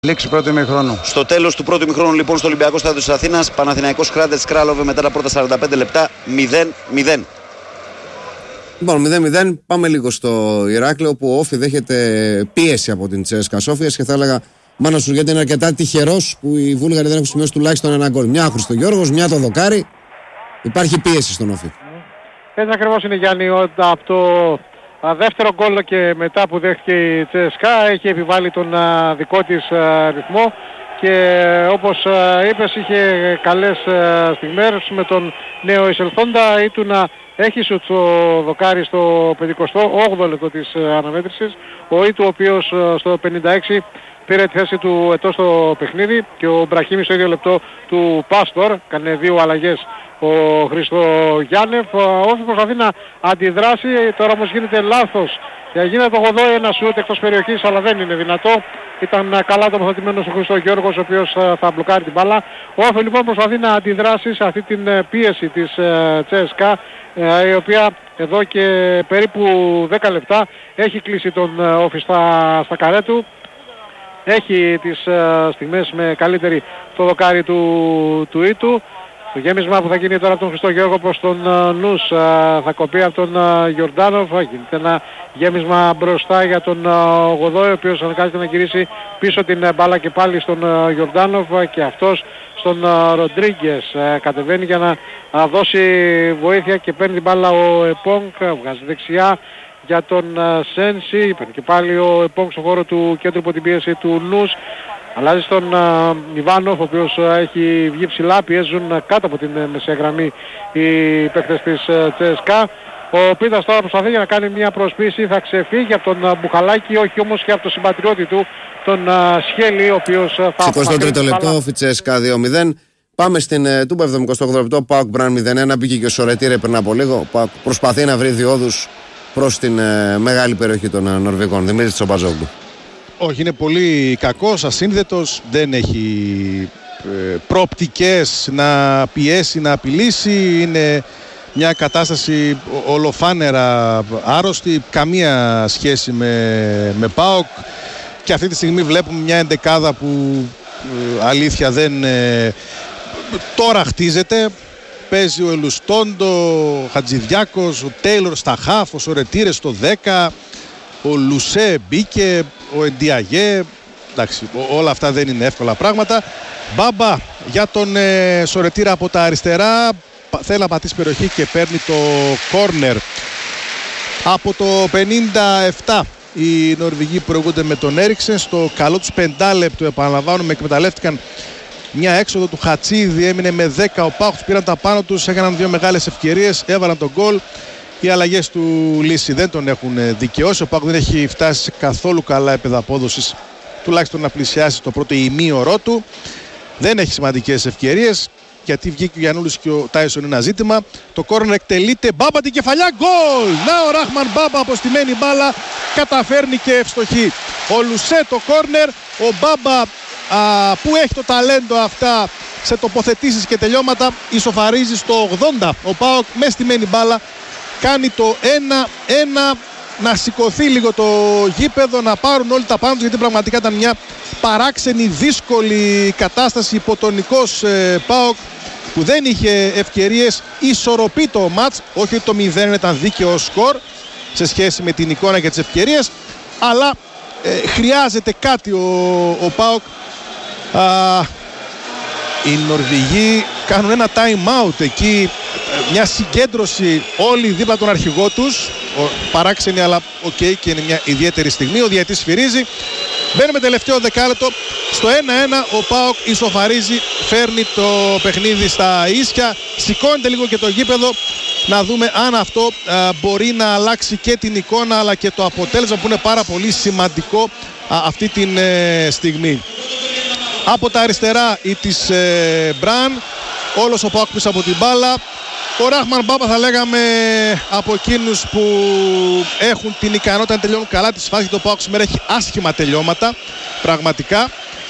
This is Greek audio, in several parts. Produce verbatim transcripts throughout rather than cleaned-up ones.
Λήξη πρώτου ημιχρόνου. Στο τέλος του πρώτου ημιχρόνου, λοιπόν, στο Ολυμπιακό Στάδιο της Αθήνας, Παναθηναϊκός Κράτες Κράλοβε μετά τα πρώτα σαράντα πέντε λεπτά μηδέν μηδέν. Λοιπόν, μηδέν μηδέν. Πάμε λίγο στο Ηράκλειο, όπου ο Όφη δέχεται πίεση από την Τσέσκα Σόφιας και θα έλεγα, μάνα σου, γιατί είναι αρκετά τυχερός που οι Βούλγαροι δεν έχουν σημειώσει τουλάχιστον ένα γκολ. Μια Χριστογιώργος, μια το Δοκάρι. Υπάρχει πίεση στον Όφη. Έτσι ακριβώς είναι, Γιάννη, από το δεύτερο γκολ και μετά που δέχτηκε η Τσέσκα έχει επιβάλει τον α, δικό της α, ρυθμό και όπως α, είπες, είχε καλές α, στιγμές με τον νέο εισελθόντα, ή του να έχει σου το Δοκάρι στο πενηκοστό όγδοο λεπτό της α, αναμέτρησης, ο Ήτου ο οποίος α, στο πενήντα έξι πήρε τη θέση του ετός στο παιχνίδι, και ο Μπραχίμης στο ίδιο λεπτό του Πάστορ, έκανε δύο αλλαγές ο Χριστογιάννεφ. Ο Όφη προσπαθεί να αντιδράσει, τώρα όμως γίνεται λάθος. Γίνεται το Γοδόη ένα σούτ εκτός περιοχής, αλλά δεν είναι δυνατό. Ήταν καλά τοποθετημένος ο Χριστογιώργος, ο οποίος θα μπλοκάρει την μπάλα. Ο Όφη λοιπόν προσπαθεί να αντιδράσει σε αυτή την πίεση της Τσέσκα, η οποία εδώ και περίπου δέκα λεπτά έχει κλείσει τον Όφη στα, στα καρέ του. Έχει τις στιγμές με καλύτερη το δοκάρι του, του Ήτου. Το γέμισμα που θα γίνει τώρα από τον Χριστογιώργο προς τον uh, Νους uh, θα κοπεί από τον uh, Γιορντάνοφ. Γίνεται ένα γέμισμα μπροστά για τον uh, Γοδόη, ο οποίος αναγκάζεται να γυρίσει πίσω την uh, μπάλα και πάλι στον uh, Γιορντάνοφ, uh, και αυτός στον uh, Ροντρίγκες. Uh, κατεβαίνει για να uh, δώσει βοήθεια και παίρνει την μπάλα ο Επόνγκ, uh, βγάζει δεξιά για τον uh, Σένσι. Παίρνει και πάλι ο Επόνγκ στον χώρο του κέντρου υπό την πίεση του Νους. Αλλάζει στον uh, Ιβάνοφ, ο οποίος uh, έχει βγει ψηλά, πιέζουν uh, κάτω από την uh, μεσαία γραμμή οι παίκτες της uh, Τσέσκα. Ο Πίτας τώρα προσπαθεί για να κάνει μια προσποίηση, θα ξεφύγει από τον uh, Μπουχαλάκη, όχι όμως και από τον συμπατριώτη του, τον uh, Σχέλη, ο οποίος uh, θα... σηκωστό τρίτο λεπτό, Όφη Τσέσκα δύο μηδέν. Πάμε στην uh, Τούμπα, εβδομηκοστό όγδοο λεπτό, Πάοκ Μπραν μηδέν ένα. Μπήκε και ο Σορετήρε πριν από λίγο. Πάοκ προσπαθεί να βρει διόδους προς την uh, μεγάλη περιοχή των uh, Νορβηγών. Δημήτρης Τσομπαζόγλου. Όχι, είναι πολύ κακός, ασύνδετος, δεν έχει ε, προοπτικές να πιέσει, να απειλήσει. Είναι μια κατάσταση ολοφάνερα άρρωστη, καμία σχέση με, με ΠΑΟΚ, και αυτή τη στιγμή βλέπουμε μια εντεκάδα που ε, αλήθεια δεν ε, τώρα χτίζεται. Παίζει ο Ελουστόντο, ο Χατζηδιάκος, ο Τέιλορ στα χαφ, ο Σορετήρες στο δέκα, ο Λουσέ μπήκε, ο Εντιαγέ. Εντάξει, όλα αυτά δεν είναι εύκολα πράγματα. Μπάμπα για τον ε, Σορετήρα από τα αριστερά. Θέλει να πατήσει περιοχή και παίρνει το κόρνερ. Από το πενήντα επτά οι Νορβηγοί προηγούνται με τον Έριξεν. Στο καλό τους πεντάλεπτο, επαναλαμβάνουμε, εκμεταλλεύτηκαν μια έξοδο του Χατσίδη, έμεινε με δέκα. Ο Πάχος πήραν τα πάνω τους, έκαναν δύο μεγάλες ευκαιρίες, έβαλαν τον γκολ. Οι αλλαγές του Λύση δεν τον έχουν δικαιώσει. Ο Πάκου δεν έχει φτάσει σε καθόλου καλά επίπεδα απόδοσης, τουλάχιστον να πλησιάσει το πρώτο ημίωρό του. Δεν έχει σημαντικές ευκαιρίες, γιατί βγήκε ο Γιαννούλης και ο Τάισον είναι ένα ζήτημα. Το κόρνερ εκτελείται, Μπάμπα την κεφαλιά, γκολ! Να ο Ράχμαν Μπάμπα, αποστημένη μπάλα, καταφέρνει και ευστοχή. Ο Λουσέ το κόρνερ, ο Μπάμπα α, που έχει το ταλέντο αυτά σε τοποθετήσεις και τελειώματα, ισοφαρίζει στο ογδόντα. Ο Πάοκ με στημένη μπάλα κάνει το ένα ένα, να σηκωθεί λίγο το γήπεδο, να πάρουν όλοι τα πάνω τους, γιατί πραγματικά ήταν μια παράξενη δύσκολη κατάσταση. Υποτονικός ε, ΠΑΟΚ που δεν είχε ευκαιρίες, ισορροπεί το μάτς, όχι ότι το μηδέν ήταν δίκαιο σκορ σε σχέση με την εικόνα και τις ευκαιρίες, αλλά ε, χρειάζεται κάτι ο, ο ΠΑΟΚ. Α, οι Νορβηγοί κάνουν ένα time out εκεί, μια συγκέντρωση όλοι δίπλα τον αρχηγό τους. Ο, παράξενη, αλλά οκ, okay, και είναι μια ιδιαίτερη στιγμή. Ο διαιτητής σφυρίζει. Μπαίνουμε τελευταίο δεκάλεπτο. Στο ένα ένα ο ΠΑΟΚ ισοφαρίζει, φέρνει το παιχνίδι στα ίσια. Σηκώνεται λίγο και το γήπεδο, να δούμε αν αυτό α, μπορεί να αλλάξει και την εικόνα αλλά και το αποτέλεσμα, που είναι πάρα πολύ σημαντικό α, αυτή τη ε, στιγμή. Από τα αριστερά ή της ε, Μπραν, όλος ο ΠΑΟΚ πίσω από την μπάλα. Ο Ράχμαν Μπάμπα, θα λέγαμε, από εκείνους που έχουν την ικανότητα να τελειώνουν καλά τις φάσεις. Το ΠΑΟΚ σήμερα έχει άσχημα τελειώματα, πραγματικά.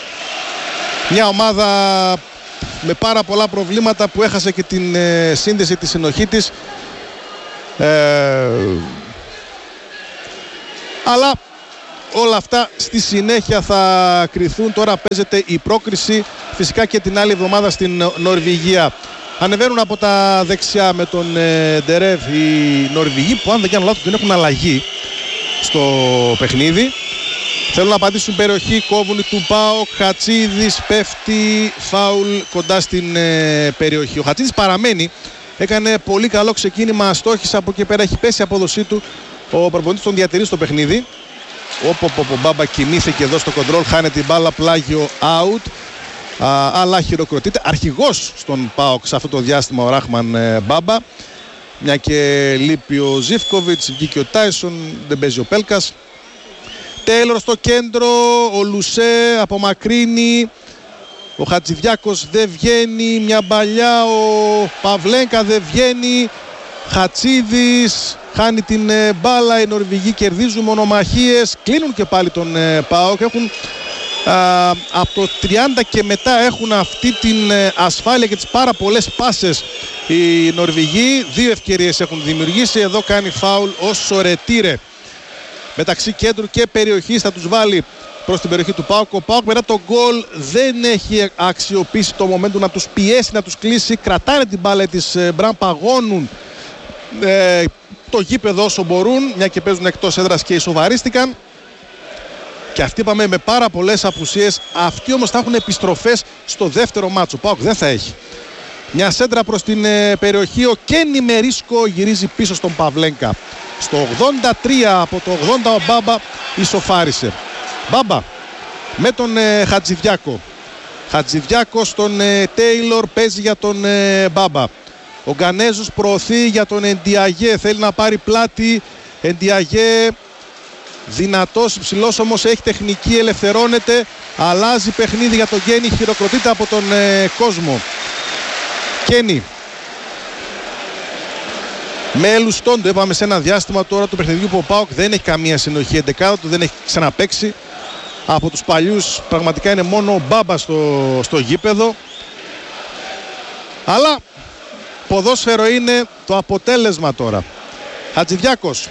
Μια ομάδα με πάρα πολλά προβλήματα, που έχασε και την ε, σύνδεση, τη συνοχή της. Ε, αλλά όλα αυτά στη συνέχεια θα κριθούν. Τώρα παίζεται η πρόκριση φυσικά και την άλλη εβδομάδα στην Νορβηγία. Ανεβαίνουν από τα δεξιά με τον ε, Ντερεύ οι Νορβηγοί, που αν δεν κάνω λάθος δεν έχουν αλλαγή στο παιχνίδι. Θέλουν να απαντήσουν περιοχή, κόβουν του ΠΑΟΚ. Χατσίδης πέφτει, φάουλ κοντά στην ε, περιοχή. Ο Χατσίδης παραμένει, έκανε πολύ καλό ξεκίνημα, αστόχησε, από εκεί πέρα έχει πέσει η απόδοσή του. Ο προπονητής τον διατηρεί στο παιχνίδι.Όπο ο Μπάμπα κοιμήθηκε εδώ στο κοντρόλ, χάνεται την μπάλα, πλάγιο out. Α, αλλά χειροκροτείται. Αρχηγός στον ΠΑΟΚ σε αυτό το διάστημα ο Ράχμαν ε, Μπάμπα. Μια και λείπει ο Ζίβκοβιτς, βγήκε ο Τάισον, δεν παίζει ο Πέλκας. Τέιλορ στο κέντρο, ο Λουσέ απομακρύνει. Ο Χατζηδιάκος δεν βγαίνει, μια μπαλιά, ο Παυλένκα δεν βγαίνει. Χατσίδης χάνει την ε, μπάλα, οι Νορβηγοί κερδίζουν μονομαχίες, κλείνουν και πάλι τον ε, ΠΑΟΚ. Έχουν α, από το τριάντα και μετά έχουν αυτή την ε, ασφάλεια και τις πάρα πολλές πάσες οι Νορβηγοί. Δύο ευκαιρίες έχουν δημιουργήσει, εδώ κάνει φάουλ ο Σορετήρε. Μεταξύ κέντρου και περιοχής θα τους βάλει προς την περιοχή του ΠΑΟΚ. Ο ΠΑΟΚ μετά το γκολ δεν έχει αξιοποιήσει το momentum να τους πιέσει, να τους κλείσει. Κρατάνε την μπάλα της ε, Μπραν, παγώνουν ε, το γήπεδο όσο μπορούν, μια και παίζουν εκτός έδρας και ισοβαρίστηκαν. Και αυτοί είπαμε με πάρα πολλές απουσίες. Αυτοί όμως θα έχουν επιστροφές στο δεύτερο μάτσο. Ο ΠΑΟΚ δεν θα έχει. Μια σέντρα προς την ε, περιοχή. Ο Κένι Μερίσκο γυρίζει πίσω στον Παυλένκα. Στο ογδόντα τρία από το ογδόντα ο Μπάμπα ισοφάρισε. Μπάμπα με τον ε, Χατζηδιάκο. Χατζηδιάκο στον ε, Τέιλορ, παίζει για τον ε, Μπάμπα. Ο Γκανέζος προωθεί για τον Εντιαγέ, θέλει να πάρει πλάτη. Εντιαγέ δυνατός, υψηλός όμως, έχει τεχνική, ελευθερώνεται. Αλλάζει παιχνίδι για τον Κένι, χειροκροτείται από τον ε, κόσμο. Κένι με Λουστόντο, είπαμε σε ένα διάστημα τώρα του παιχνιδιού που ο ΠΑΟΚ δεν έχει καμία συνοχή. Εντεκάδα του δεν έχει ξαναπαίξει. Από τους παλιούς πραγματικά είναι μόνο ο Μπάμπα στο, στο γήπεδο. Αλλά ποδόσφαιρο είναι το αποτέλεσμα τώρα. Χατζηδιάκος.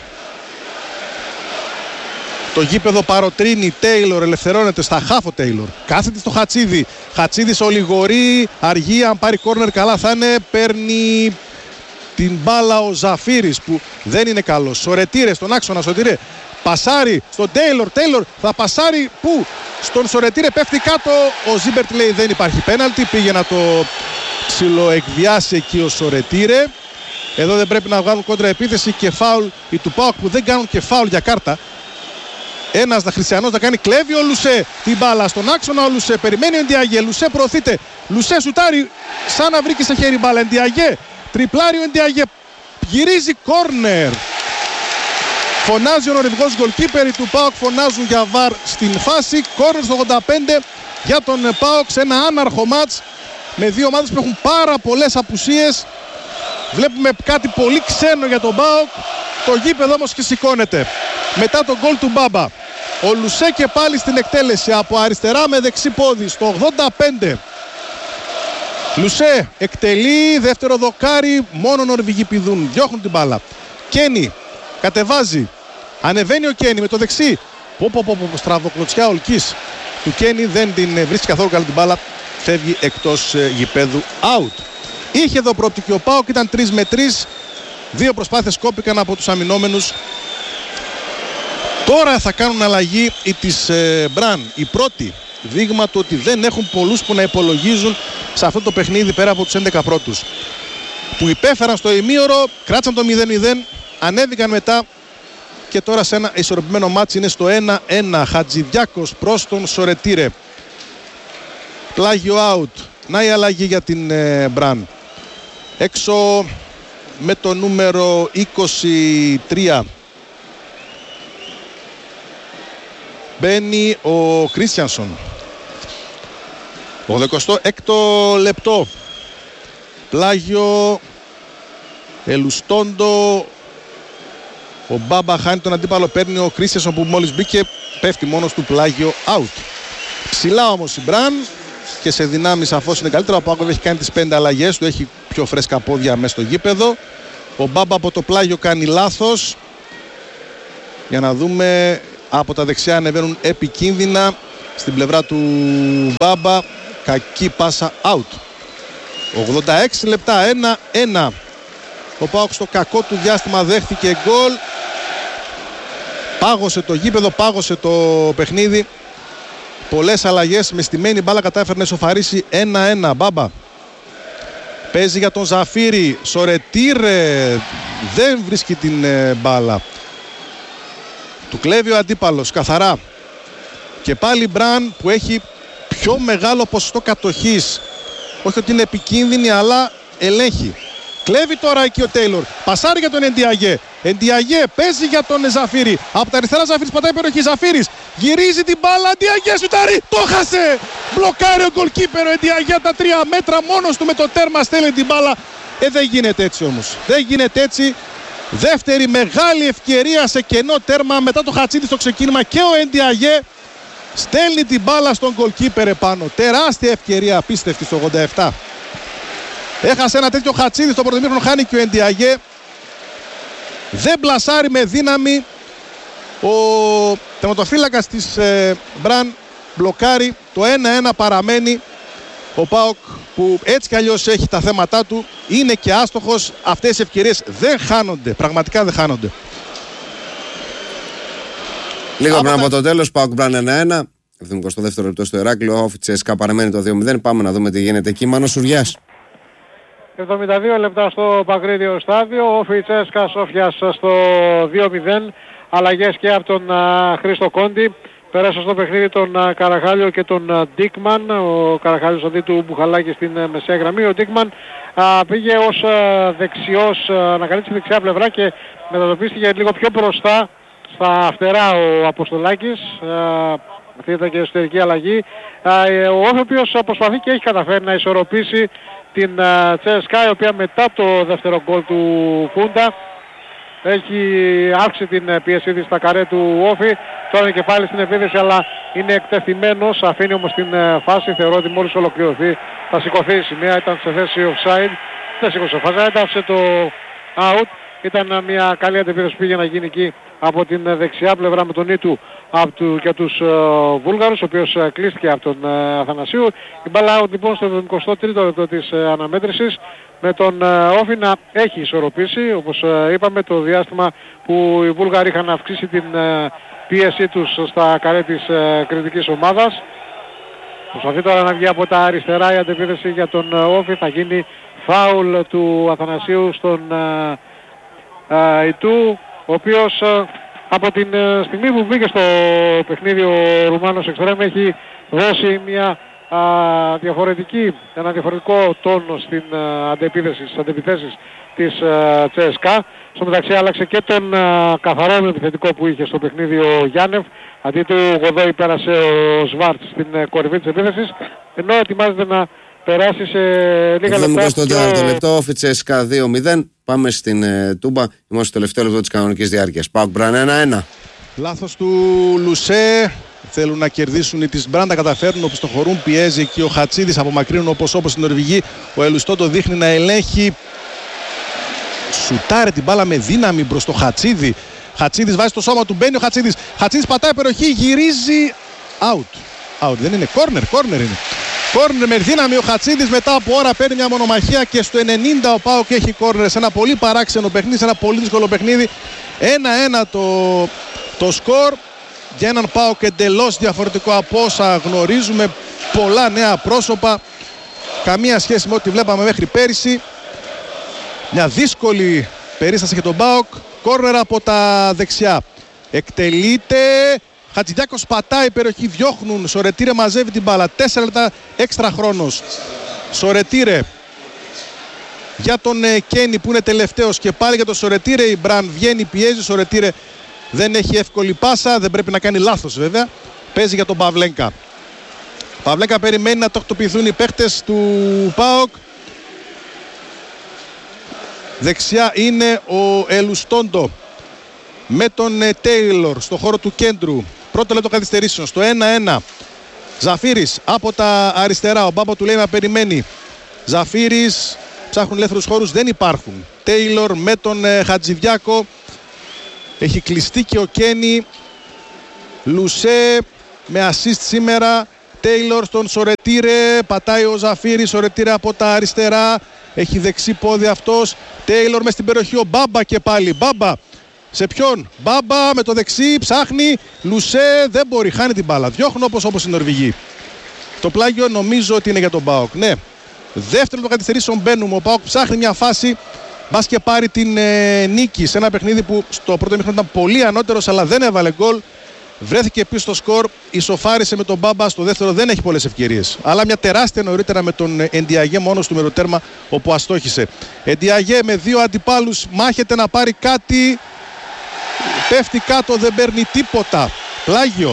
Το γήπεδο παροτρύνει, Τέιλορ ελευθερώνεται στα χάφο. Τέιλορ κάθεται στο Χατσίδη. Χατσίδης ολιγορεί, αργεί, αν πάρει κόρνερ καλά θα είναι. Παίρνει την μπάλα ο Ζαφύρης που δεν είναι καλός. Σορετήρε στον άξονα, Σορετήρε πασάρει στον Τέιλορ. Τέιλορ θα πασάρει που στον Σορετήρε, πέφτει κάτω. Ο Ζίμπερτ λέει δεν υπάρχει πέναλτι, πήγε να το ψιλοεκβιάσει εκεί ο Σορετήρε. Εδώ δεν πρέπει να βγάλουν κόντρα επίθεση και φάουλ οι του ΠΑΟΚ που δεν κάνουν και φάουλ για κάρτα. Ένας Χριστιανός να κάνει, κλέβει ο Λουσέ την μπάλα στον άξονα. Ο Λουσέ περιμένει ο Εντιαγέ. Λουσέ προωθείται. Λουσέ σουτάρει σαν να βρήκε σε χέρι μπάλα. Εντιαγέ. Τριπλάρει ο Εντιαγέ. Γυρίζει κόρνερ. Φωνάζει ο νορβηγός γκολκίπερ. Οι του ΠΑΟΚ φωνάζουν για βαρ στην φάση. Κόρνερ στο ογδόντα πέντε για τον ΠΑΟΚ σε ένα άναρχο μάτς με δύο ομάδες που έχουν πάρα πολλές απουσίες. Βλέπουμε κάτι πολύ ξένο για τον ΠΑΟΚ. Το γήπεδο όμως και σηκώνεται. Μετά τον γκολ του Μπάμπα. Ο Λουσέ και πάλι στην εκτέλεση από αριστερά με δεξί πόδι στο ογδόντα πέντε. Λουσέ εκτελεί, δεύτερο δοκάρι, μόνο Νορβηγοί πηδούν, διώχνουν την μπάλα. Κένι κατεβάζει, ανεβαίνει ο Κένι με το δεξί. Πω πω πω πω, στραβοκλωτσιά ολκής του Κένι, δεν την βρίσκει καθόλου καλά την μπάλα, φεύγει εκτός ε, γηπέδου, out. Είχε εδώ προοπτική ο ΠΑΟΚ, ήταν τρεις με τρεις. Δύο προσπάθειες κόπηκαν από τους αμυνόμενους. Τώρα θα κάνουν αλλαγή οι της ε, Μπραν. Η πρώτη, δείγμα του ότι δεν έχουν πολλούς που να υπολογίζουν σε αυτό το παιχνίδι πέρα από τους έντεκα πρώτους. Που υπέφεραν στο ημίωρο, κράτησαν το μηδέν μηδέν, ανέβηκαν μετά και τώρα σε ένα ισορροπημένο μάτσι είναι στο ένα ένα. Χατζηδιάκος προς τον Σορετήρε. Πλάγιο out. Να η αλλαγή για την ε, Μπραν. Έξω με το νούμερο είκοσι τρία μπαίνει ο Κρίστιανσον. ογδοηκοστό έκτο λεπτό. Πλάγιο Ελουστόντο. Ο Μπάμπα χάνει τον αντίπαλο, παίρνει ο Κρίστιανσον που μόλις μπήκε, πέφτει μόνος του, πλάγιο out. Ψηλά όμως η Μπραν και σε δυνάμεις σαφώς είναι καλύτερο. Ο Πάκοβ έχει κάνει τις πέντε αλλαγές του, έχει πιο φρέσκα πόδια μέσα στο γήπεδο. Ο Μπάμπα από το πλάγιο κάνει λάθος. Για να δούμε, από τα δεξιά ανεβαίνουν επικίνδυνα στην πλευρά του Μπάμπα. Κακή πάσα, out. ογδόντα έξι λεπτά, ένα ένα. Ο ΠΑΟΚ στο κακό του διάστημα δέχτηκε γκολ. Πάγωσε το γήπεδο, πάγωσε το παιχνίδι. Πολλές αλλαγές, με στημένη μπάλα κατάφερε να ισοφαρίσει ένα ένα. Μπάμπα παίζει για τον Ζαφύρη. Σορετήρε δεν βρίσκει την ε, μπάλα. Του κλέβει ο αντίπαλος καθαρά. Και πάλι Μπραν που έχει πιο μεγάλο ποσοστό κατοχής. Όχι ότι είναι επικίνδυνη, αλλά ελέγχει. Κλέβει τώρα εκεί ο Τέιλορ. Πασάρει για τον Εντιαγέ. Εντιαγέ παίζει για τον Ζαφύρη. Από τα αριστερά Ζαφύρης πατάει υπεροχή. Ζαφύρης γυρίζει την μπάλα. Εντιαγέ σουτάρει. Το χάσε. Μπλοκάρει ο γκολκίπερ. Ο Εντιαγέ τα τρία μέτρα μόνος του με το τέρμα στέλνει την μπάλα. Ε, δεν γίνεται έτσι όμως. Δεν γίνεται έτσι. Δεύτερη μεγάλη ευκαιρία σε κενό τέρμα μετά το Χατσίδη στο ξεκίνημα και ο Εντιαγέ στέλνει την μπάλα στον γκολκίπερ επάνω. Τεράστια ευκαιρία, απίστευτη στο ογδόντα επτά. Έχασε ένα τέτοιο Χατσίδη στο πρωτομήχρονο, χάνει και ο Εντιαγέ. Δεν μπλασάρει με δύναμη. Ο τερματοφύλακας της ε, Μπραν μπλοκάρει. Το ένα ένα παραμένει. Ο ΠΑΟΚ που έτσι κι αλλιώς έχει τα θέματά του είναι και άστοχος. Αυτές οι ευκαιρίες δεν χάνονται. Πραγματικά δεν χάνονται. Λίγο πριν από το τέλος, ΠΑΟΚ Μπραν ένα ένα. εβδομηκοστό δεύτερο λεπτό στο Ηράκλειο. Ο Τσέσκα παραμένει το δύο μηδέν. Πάμε να δούμε τι γίνεται εκεί. Μάνος Σουριάς. εβδομήντα δύο λεπτά στο Παγκρίτιο στάδιο. Ο Τσέσκα Σόφιας στο δύο μηδέν. Αλλαγές και από τον uh, Χρήστο Κόντι. Πέρασε στο παιχνίδι τον uh, Καραχάλιο και τον uh, Ντίκμαν. Ο Καραχάλιος αντί του Μπουχαλάκη στην uh, μεσαία γραμμή. Ο Ντίκμαν uh, πήγε ως uh, δεξιός, uh, ανακαλύψει τη δεξιά πλευρά και μετατοπίστηκε λίγο πιο μπροστά στα φτερά ο Αποστολάκης. Uh, αυτή ήταν και η εσωτερική αλλαγή. Uh, ο Όφη ο οποίος προσπαθεί και έχει καταφέρει να ισορροπήσει την uh, Τσέσκα, η οποία μετά το δεύτερο γκολ του Φούντα έχει αύξηση την πίεση της στα καρέ του Όφη. Τώρα είναι και πάλι στην επίθεση, αλλά είναι εκτεθειμένος. Αφήνει όμως την φάση. Θεωρώ ότι μόλις ολοκληρωθεί θα σηκωθεί η σημαία. Ήταν σε θέση offside. Δεν σηκώσε φάση. Έταψε το out. Ήταν μια καλή αντεπίθεση που πήγε να γίνει εκεί από την δεξιά πλευρά με τον Ήτου από του, και τους uh, Βούλγαρους, ο οποίος uh, κλείστηκε από τον uh, Αθανασίου. Η μπάλα out λοιπόν στο εβδομηκοστό τρίτο λεπτό της uh, αναμέτρησης, με τον uh, Όφη να έχει ισορροπήσει, όπως uh, είπαμε, το διάστημα που οι Βούλγαροι είχαν αυξήσει την uh, πίεσή τους στα καρέ της uh, κριτικής ομάδας. Προσπαθεί τώρα να βγει από τα αριστερά η αντεπίθεση για τον uh, Όφη. Θα γίνει φάουλ του Αθανασίου στον uh, uh, Ιτού, ο οποίος uh, από την uh, στιγμή που μπήκε στο παιχνίδι ο Ρουμάνος Εξτρέμ έχει δώσει μια uh, διαφορετική, ένα διαφορετικό τόνο στην uh, αντεπίθεση, στις αντεπιθέσεις της uh, Τσέσκα. Στο μεταξύ άλλαξε και τον uh, καθαρό επιθετικό που είχε στο παιχνίδι ο Γιάννεφ. Αντί του Γοδόη πέρασε ο Σβάρτς στην uh, κορυφή της επίθεσης, ενώ ετοιμάζεται να περάσει σε λίγα λεπτά. Στο τέταρτο λεπτό, Όφη Τσέσκα δύο μηδέν. Πάμε στην ε, Τούμπα. Είμαστε στο τελευταίο λεπτό της κανονικής διάρκειας. ΠΑΟΚ Μπραν ένα ένα. Λάθος του Λουσέ. Θέλουν να κερδίσουν οι της Μπραν, τα καταφέρνουν, όπως το χωρούν. Πιέζει εκεί ο Χατσίδης, απομακρύνουν όπως όπως στην Νορβηγή. Ο Ελουστό το δείχνει να ελέγχει. Σουτάρει την μπάλα με δύναμη προς το Χατσίδη. Χατσίδης βάζει το σώμα του, μπαίνει ο Χατσίδης. Χατσίδης πατάει περιοχή, γυρίζει. Out. Out. Δεν είναι. Corner. Corner είναι. Κόρνερ με δύναμη ο Χατσίδης, μετά από ώρα παίρνει μια μονομαχία και στο ενενήντα ο ΠΑΟΚ έχει κόρνερ σε ένα πολύ παράξενο παιχνίδι, σε ένα πολύ δύσκολο παιχνίδι. ένα ένα το, το σκορ για έναν ΠΑΟΚ εντελώς διαφορετικό από όσα γνωρίζουμε. Πολλά νέα πρόσωπα, καμία σχέση με ό,τι βλέπαμε μέχρι πέρυσι. Μια δύσκολη περίσταση για τον ΠΑΟΚ. Κόρνερ από τα δεξιά. Εκτελείται. Χατζηδιάκος πατάει περιοχή, διώχνουν. Σορετήρε μαζεύει την μπάλα. Τέσσερα λεπτά έξτρα χρόνος. Σορετήρε για τον ε, Κένι που είναι τελευταίος και πάλι για τον Σορετήρε. Η Μπραν βγαίνει, πιέζει. Σορετήρε δεν έχει εύκολη πάσα. Δεν πρέπει να κάνει λάθος βέβαια. Παίζει για τον Παυλέγκα. Παυλέγκα περιμένει να τακτοποιηθούν οι παίχτες του ΠΑΟΚ. Δεξιά είναι ο Ελουστόντο με τον Τέιλορ στο χώρο του κέντρου. Πρώτο λεπτό καθυστερήσεων στο ένα ένα. Ζαφύρης από τα αριστερά. Ο Μπάμπο του λέει να περιμένει. Ζαφύρης, ψάχνουν ελεύθερους χώρους, δεν υπάρχουν. Τέιλορ με τον ε, Χατζηδιάκο. Έχει κλειστεί και ο Κένι. Λουσέ με assist σήμερα. Τέιλορ στον Σορετήρε. Πατάει ο Ζαφίρη. Σορετήρε από τα αριστερά. Έχει δεξί πόδι αυτός. Τέιλορ μες στην περιοχή. Ο Μπάμπα και πάλι. Μπάμπα. Σε ποιον? Μπάμπα με το δεξί. Ψάχνει. Λουσέ δεν μπορεί. Χάνει την μπάλα. Διώχνουν όπως, όπως οι Νορβηγοί. Το πλάγιο νομίζω ότι είναι για τον ΠΑΟΚ. Ναι. Δεύτερο των καθυστερήσεων μπαίνουμε. Ο ΠΑΟΚ ψάχνει μια φάση. Μπας και πάρει την ε, νίκη σε ένα παιχνίδι που στο πρώτο ημίχρονο ήταν πολύ ανώτερος αλλά δεν έβαλε γκολ. Βρέθηκε πίσω στο σκορ, ισοφάρισε με τον Μπάμπα. Στο δεύτερο δεν έχει πολλές ευκαιρίες. Αλλά μια τεράστια νωρίτερα με τον Εντιαγέ μόνος του μεροτέρμα όπου αστόχησε. Εντιαγέ με δύο αντιπάλους μάχεται να πάρει κάτι. Πέφτει κάτω, δεν παίρνει τίποτα. Πλάγιο.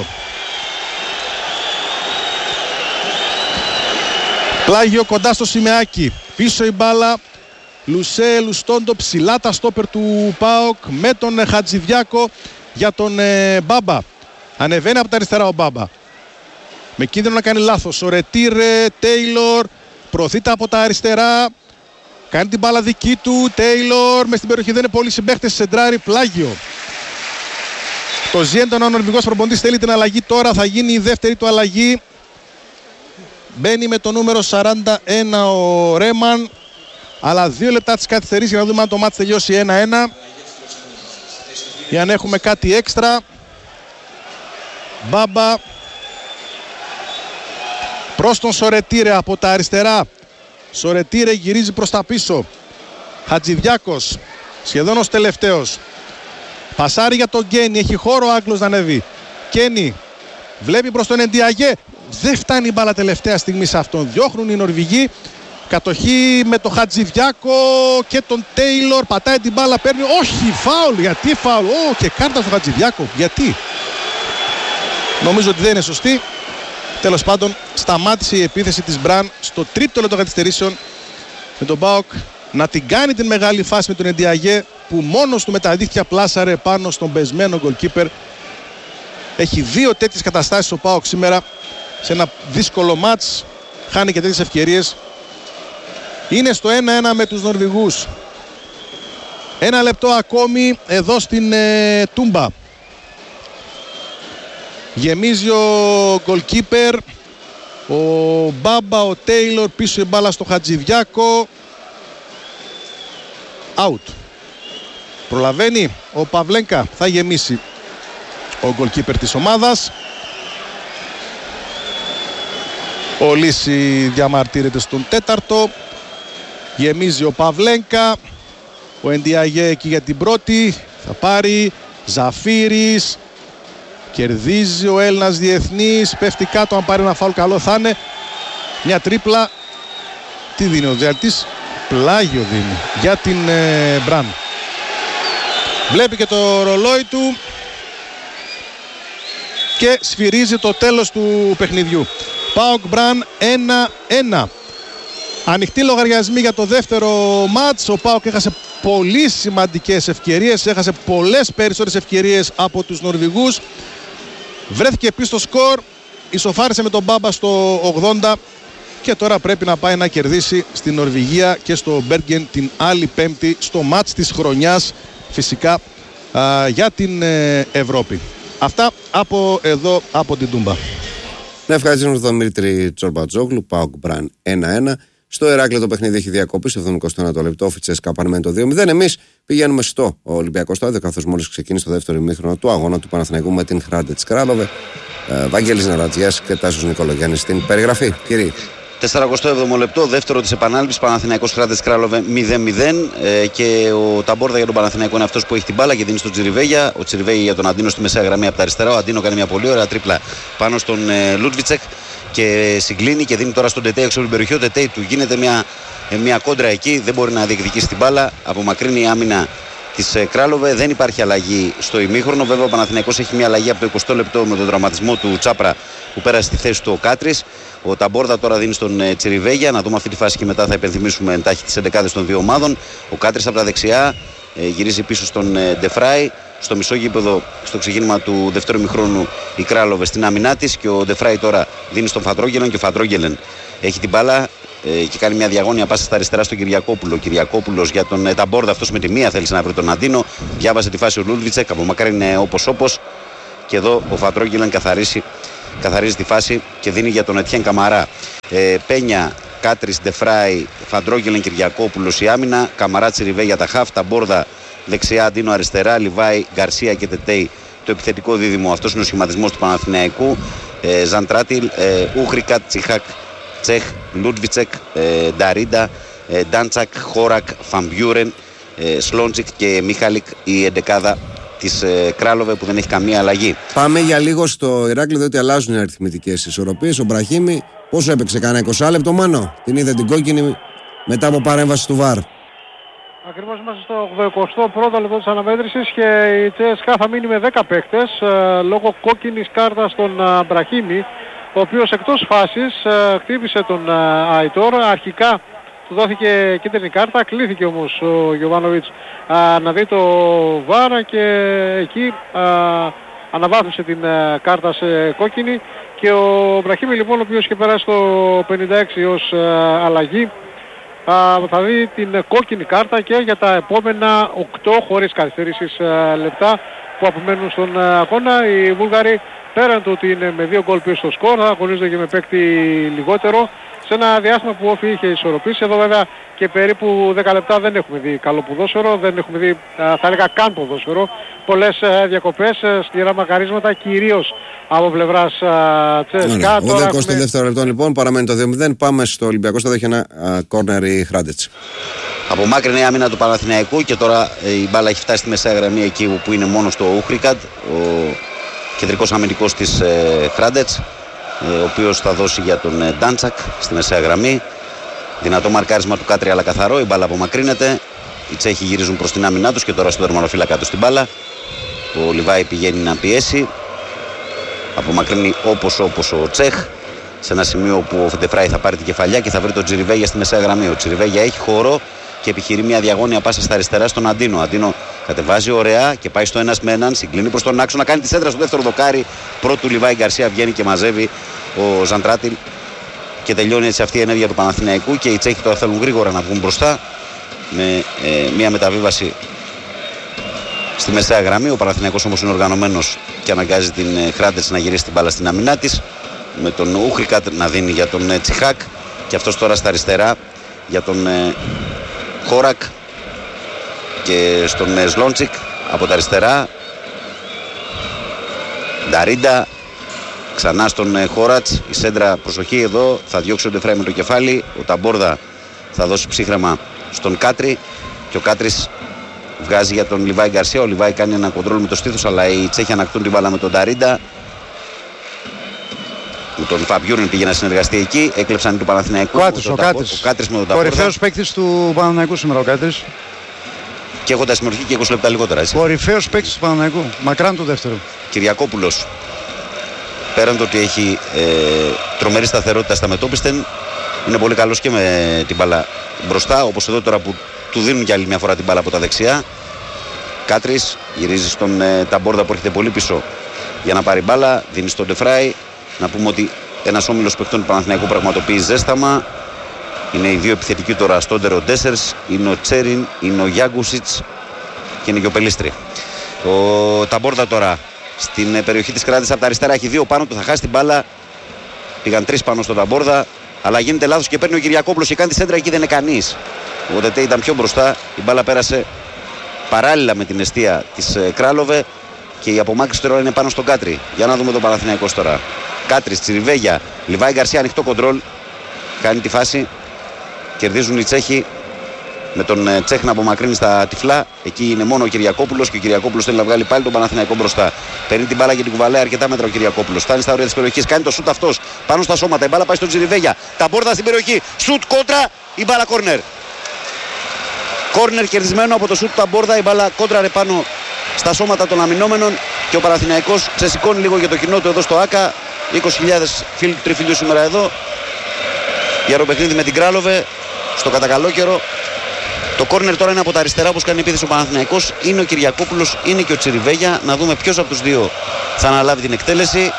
Πλάγιο κοντά στο σημαίακι. Πίσω η μπάλα. Λουσέ, Λουστόντο, ψηλά τα στόπερ του ΠΑΟΚ με τον Χατζηδιάκο για τον ε, Μπάμπα. Ανεβαίνει από τα αριστερά ο Μπάμπα. Με κίνδυνο να κάνει λάθος. Ο Ρετήρε, Τέιλορ, προωθείται από τα αριστερά. Κάνει την μπάλα δική του. Τέιλορ, μες στην περιοχή δεν είναι πολύ συμπαίχτες. Σεντράρι, Πλάγιο. Το Ζιέντονα, ο Νορβηγός προπονητής θέλει την αλλαγή τώρα. Θα γίνει η δεύτερη του αλλαγή. Μπαίνει με το νούμερο σαράντα ένα ο Ρέμαν. Αλλά δύο λεπτά της καθυστερής για να δούμε αν το μάτς τελειώσει ένα ένα. Ή αν έχουμε κάτι έξτρα. Μπάμπα. Προς τον Σορετήρε από τα αριστερά. Σορετήρε γυρίζει προς τα πίσω. Χατζηδιάκος. Σχεδόν ως τελευταίος. Πασάρει για τον Γκένι. Έχει χώρο ο Άγγλος να ανέβει. Κένι. Βλέπει προς τον Εντιαγέ. Δεν φτάνει η μπάλα τελευταία στιγμή σε αυτόν. Διώχνουν οι Νορβηγοί. Κατοχή με τον Χατζηδιάκο και τον Τέιλορ. Πατάει την μπάλα, παίρνει. Όχι, φάουλ. Γιατί φάουλ? Ω, και κάρτα στο Χατζηδιάκο. Γιατί? Νομίζω ότι δεν είναι σωστή. Τέλος πάντων, σταμάτησε η επίθεση της Μπραν στο τρίτο λεπτό καθυστερήσεων με τον ΠΑΟΚ να την κάνει την μεγάλη φάση με τον Εντιαγέ που μόνος του με τα δίχτυα πλάσαρε πάνω στον πεσμένο γκολκίπερ. Έχει δύο τέτοιες καταστάσεις ο ΠΑΟΚ σήμερα σε ένα δύσκολο μάτς. Χάνει και τέτοιες ευκαιρίες. Είναι στο ένα ένα με τους Νορβηγούς. Ένα λεπτό ακόμη εδώ στην ε, Τούμπα. Γεμίζει ο γκολκίπερ. Ο Μπάμπα, ο Τέιλορ, πίσω η μπάλα στο Χατζηδιάκο. Out. Προλαβαίνει ο Παυλένκα. Θα γεμίσει ο γκολκίπερ της ομάδας. Ο Λύση διαμαρτύρεται στον τέταρτο. Γεμίζει ο Παυλένκα. Ο Εντιαγέ εκεί για την πρώτη. Θα πάρει. Ζαφίρης. Κερδίζει ο Έλληνας διεθνής. Πέφτει κάτω. Αν πάρει ένα φάουλ καλό θα είναι. Μια τρίπλα. Τι δίνει ο διαλυτής? Πλάγιο δίνει για την ε, Μπραν. Βλέπει και το ρολόι του. Και σφυρίζει το τέλος του παιχνιδιού. ΠΑΟΚ Μπραν ένα ένα. Ανοιχτή λογαριασμή για το δεύτερο μάτς. Ο ΠΑΟΚ έχασε πολύ σημαντικές ευκαιρίες. Έχασε πολλές περισσότερες ευκαιρίες από τους Νορβηγούς. Βρέθηκε πίσω στο σκορ. Ισοφάρισε με τον Μπάμπα στο ογδόντα. Και τώρα πρέπει να πάει να κερδίσει στην Νορβηγία και στο Μπέργεν την άλλη Πέμπτη στο μάτς της χρονιάς. Φυσικά α, για την ε, Ευρώπη. Αυτά από εδώ από την Τούμπα. Να ευχαριστήσουμε τον Δημήτρη Τσορμπατζόγλου. ΠΑΟΚ Μπραν ένα ένα. Στο Ηράκλειο το παιχνίδι έχει διακοπή στο εβδομήντα ένα λεπτό. Ο Φιτσέσκα παραμένει το δύο μηδέν. Εμείς πηγαίνουμε στο Ολυμπιακό Στάδιο καθώς μόλις ξεκίνησε το δεύτερο ημίχρονο του αγώνα του Παναθηναϊκού με την Χράντετς Κράλοβε. Ε, Βαγγέλης Ναρατζιάς και Τάσος Νικολογιάννης στην περιγραφή. Κύριε. σαράντα έβδομο λεπτό, δεύτερο της επανάληψης. Παναθηναϊκός Χράντετς Κράλοβε μηδέν μηδέν. Ε, και ο Ταμπόρδα για τον Παναθηναϊκό είναι αυτός που έχει την μπάλα και δίνει στον Τσιριβέγια. Ο Τσιριβέγια για τον Αντίνο στη μεσαία γραμμή από τα αριστερά. Ο Αντίνο κάνει μια πολύ ωραία τρίπλα πάνω στον ε, Λούτβιτσεκ και συγκλίνει και δίνει τώρα στον Τετέι έξω από την περιοχή. Ο Τετέι του γίνεται μια, μια κόντρα εκεί. Δεν μπορεί να διεκδικήσει την μπάλα. Απομακρύνει η άμυνα της ε, Κράλοβε. Δεν υπάρχει αλλαγή στο ημίχρονο. Βέβαια ο Παναθηναϊκός έχει μια αλλαγή από το εικοστό λεπτό με τον τραυματισμό του Τσάπρα που πέρασε στη θέση του ο Κάτρης. Ο Ταμπόρδα τώρα δίνει στον ε, Τσιριβέγια. Να δούμε αυτή τη φάση και μετά θα υπενθυμίσουμε εντάχει τις εντεκάδες των δύο ομάδων. Ο Κάτρης από τα δεξιά ε, γυρίζει πίσω στον ε, Ντεφράι. Στο μισό γήπεδο, στο ξεκίνημα του δεύτερου ημιχρόνου, η Κράλοβε στην άμυνά της και ο Ντεφράι τώρα δίνει στον Φαντρόγγελεν και ο Φαντρόγγελεν έχει την μπάλα ε, και κάνει μια διαγώνια πάσα στα αριστερά στον Κυριακόπουλο. Ο Κυριακόπουλος για τον ε, Ταμπόρδα, αυτός με τη μία θέλησε να βρει τον Αντίνο. Διάβασε τη φάση ο Λούλβιτσεκ, απομακρύνει όπως όπως Και εδώ ο Φαντρόγγελεν καθαρίζει, καθαρίζει τη φάση και δίνει για τον Ετιέν Καμαρά. Ε, Πένια, Κάτρις, Ντεφράι, Φαντρόγγελεν, Κυριακόπουλος η άμυνα. Καμαρά, Τσιριβέγια τα χαφ. Ταμπόρδα δεξιά, Αντίνο αριστερά. Λιβάη, Γκαρσία και Τετέι το επιθετικό δίδυμο. Αυτός είναι ο σχηματισμός του Παναθηναϊκού. Ε, Ζαντράτιλ, ε, Ούχρικατ, Τσιχάκ, Τσέχ, Λούντβιτσεκ, ε, Νταρίντα, ε, Ντάντσακ, Χόρακ, Φαμπιούρεν, ε, Σλόντζικ και Μίχαλικ η εντεκάδα της ε, Κράλοβε που δεν έχει καμία αλλαγή. Πάμε για λίγο στο Ηράκλειο, διότι αλλάζουν οι αριθμητικές ισορροπίες. Ο Μπραχίμη πόσο έπαιξε, κανένα είκοσι λεπτό Μάνο? Την είδε την κόκκινη μετά από παρέμβαση του ΒΑΡ. Ακριβώς είμαστε στο εικοστό πρώτο λεπτό της αναμέτρησης και η Τσέσκα θα μείνει με δέκα παίκτες ε, λόγω κόκκινης κάρτας στον ε, Μπραχίμη, ο οποίος εκτός φάσης ε, χτύπησε τον ε, Αϊτόρ. Αρχικά του δόθηκε κίτρινη κάρτα, κλήθηκε όμως ο Γιοβάνοβιτς ε, να δει το ΒΑΡ και εκεί ε, αναβάθμισε την ε, κάρτα σε κόκκινη και ο Μπραχίμη λοιπόν, ο οποίος είχε περάσει το πενήντα έξι ως ε, αλλαγή, Uh, θα δει την κόκκινη κάρτα και για τα επόμενα οκτώ χωρίς καθυστέρησης uh, λεπτά που απομένουν στον uh, αγώνα. Οι Βούλγαροι πέραν του ότι είναι με δύο γκολ πίσω στο σκορ, θα αγωνίζονται και με παίκτη λιγότερο σε ένα διάστημα που όφη είχε ισορροπήσει. Εδώ βέβαια και περίπου δέκα λεπτά δεν έχουμε δει καλό ποδόσφαιρο, δεν έχουμε δει uh, θα έλεγα καν ποδόσφαιρο. Πολλές uh, διακοπές, uh, σκληρά μακαρίσματα κυρίως από πλευράς uh, Τσέσκα. Ο εικοστό δεύτερο λεπτό λοιπόν παραμένει το δύο μηδέν. Πάμε στο Ολυμπιακό Στάδιο, έχει ένα κόρνερ η Χράντετς. Απομάκρυνε η άμυνα του Παναθηναϊκού και τώρα ε, η μπάλα έχει φτάσει στη μεσαία γραμμή εκεί που είναι μόνο στο Ούχρικαντ, ο κεντρικός αμυντικός της ε, Χράντετς, ε, ο οποίος θα δώσει για τον ε, Ντάντσακ στη μεσαία γραμμή. Δυνατό μαρκάρισμα του Κάτρι αλλά καθαρό, η μπάλα απομακρύνεται. Οι Τσέχοι γυρίζουν προς την άμυνά τους και τώρα στον τερματοφύλακα του στην μπάλα. Ο Λιβάη πηγαίνει να πιέσει. Απομακρύνει όπως όπως ο Τσέχ σε ένα σημείο που ο Ντεφράι θα πάρει την κεφαλιά και θα βρει τον Τσιριβέγια στη μεσαία γραμμή. Ο Τσιριβέγια έχει χώρο και επιχειρεί μια διαγώνια πάσα στα αριστερά στον Αντίνο. Ο Αντίνο κατεβάζει ωραία και πάει στο ένας με έναν, συγκλίνει προς τον άξονα, κάνει τη σέντρα στο δεύτερο δοκάρι. Πρώτου Λιβάη Γκαρσία βγαίνει και μαζεύει ο Ζαντράτιλ και τελειώνει έτσι αυτή η ενέργεια του Παναθηναϊκού και οι Τσέχοι τώρα θέλουν γρήγορα να βγουν μπροστά με ε, μια μεταβίβαση στη μεσαία γραμμή. Ο Παναθηναϊκός όμως είναι οργανωμένος και αναγκάζει την ε, Χράντετς να γυρίσει την μπάλα στην άμυνά της, με τον Ούχρικατ να δίνει για τον ε, Τσιχάκ και αυτός τώρα στα αριστερά για τον ε, Χόρακ και στον ε, Σλόντσικ από τα αριστερά. Νταρίντα ξανά στον ε, Χόρατς, η σέντρα, προσοχή εδώ, θα διώξει ο Ντεφράι με το κεφάλι. Ο Ταμπόρδα θα δώσει ψύχρεμα στον Κάτρι και ο Κάτρις βγάζει για τον Λιβάη Γκαρσία. Ο Λιβάη κάνει ένα κοντρόλ με το στήθος, αλλά οι Τσέχοι ανακτούν την μπάλα με τον Νταρίντα. Με τον Φαμπιούρεν πήγε να συνεργαστεί εκεί. Έκλεψαν του Παναθηναϊκού. Κάτρις, ο Κάτρις. Ο Κάτρις με τον Ταμπόρδα. Κορυφαίος παίκτης του Παναθηναϊκού σήμερα ο Κάτρις. Και έχοντας συμμετοχή και είκοσι λεπτά λιγότερα. Έτσι. Κορυφαίος παίκτης του Παναθηναϊκού. Μακράν του δεύτερου. Κυριακόπουλος. Πέραν το ότι έχει ε, τρομερή σταθερότητα στα μετώπιστεν, είναι πολύ καλός και με την μπάλα μπροστά. Όπως εδώ τώρα που του δίνουν για άλλη μια φορά την μπάλα από τα δεξιά. Κάτρις γυρίζει στον ε, Ταμπόρδα που έρχεται πολύ πίσω για να πάρει μπάλα. Δίνει στον Ντεφράι. Να πούμε ότι ένας όμιλος παιχτών του Παναθηναϊκού πραγματοποιεί ζέσταμα. Είναι οι δύο επιθετικοί τώρα, Στόντερο Ντέσσερς, είναι ο Τσέριν, είναι ο Γιάγκουσιτς και είναι και ο Πελίστρη. Ο Ταμπόρδα τώρα στην περιοχή της Κράτης από τα αριστερά έχει δύο πάνω του, θα χάσει την μπάλα. Πήγαν τρεις πάνω στον Ταμπόρδα, αλλά γίνεται λάθος και παίρνει ο Κυριακόπουλος και κάνει τη σέντρα, εκεί δεν είναι κανείς. Ο Τετέ ήταν πιο μπροστά, η μπάλα πέρασε παράλληλα με την εστία της ε, Κράλοβε και η απομάκρυνση τώρα είναι πάνω στον Κάτρι. Για να δούμε τον Παναθηναϊκό τώρα. Κάτρις, Τσιριβέγια, Λιβάη Γκαρσία, ανοιχτό κοντρόλ, κάνει τη φάση. Κερδίζουν οι Τσέχοι με τον Τσέχ να απομακρύνει στα τυφλά. Εκεί είναι μόνο ο Κυριακόπουλος και ο Κυριακόπουλος θέλει να βγάλει πάλι τον Παναθηναϊκό μπροστά. Παίρνει την μπάλα και την κουβαλάει αρκετά μέτρα ο Κυριακόπουλος. Φτάνει στα όρια της περιοχής, κάνει το σουτ αυτός πάνω στα σώματα. Η μπάλα πάει στον Τσιριβέγια. Ταμπόρδα στην περιοχή. Σουτ κόντρα, η μπάλα κόρνερ. Κόρνερ κερδισμένο από το σουτ του Ταμπόρδα. Η μπάλα κόντραρε πάνω στα σώματα των αμυνόμενων και ο Παναθηναϊκός ξεσηκώνει λίγο για το κοινό του εδώ στο ΆΚΑ. είκοσι χιλιάδες φίλοι του Τριφυλιού σήμερα εδώ για αεροπαιχνίδι με την Κράλοβε στο κατακαλόκαιρο. Το κόρνερ τώρα είναι από τα αριστερά όπως κάνει επίθεση ο Παναθηναϊκός. Είναι ο Κυριακόπουλος, είναι και ο Τσιριβέγια. Να δούμε ποιος από τους δύο θα αναλάβει την εκτέλεση.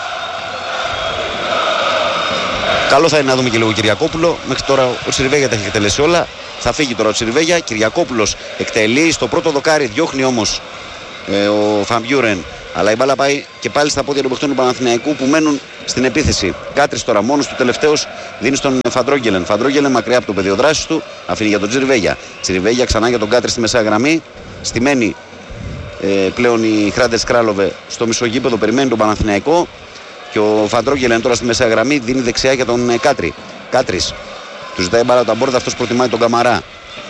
Καλό θα είναι να δούμε και λίγο Κυριακόπουλο. Μέχρι τώρα ο Τσιριβέγια τα έχει εκτελέσει όλα. Θα φύγει τώρα ο Τσιριβέγια. Κυριακόπουλος εκτελεί στο πρώτο δοκάρι, διώχνει όμως ε, ο Φαμπιούρεν. Αλλά η μπάλα πάει και πάλι στα πόδια των παιχτών του Παναθηναϊκού που μένουν στην επίθεση. Κάτρις τώρα μόνος του, τελευταίος δίνει στον Φαντρόγγελεν. Φαντρόγγελεν μακριά από το πεδίο δράσης του, αφήνει για τον Τσιριβέγια. Τσιριβέγια ξανά για τον Κάτρι στη μεσαία γραμμή. Στημένη ε, πλέον η Χράντες Κράλοβε στο μισογείπεδο, περιμένει τον Παναθηναϊκό. Και ο Φαντρόγγελεν τώρα στη μεσαία γραμμή δίνει δεξιά για τον ε, Κάτρι. Κάτρις. Του ζητάει μπάλα τα μπόρδα, αυτός προτιμάει τον Καμαρά.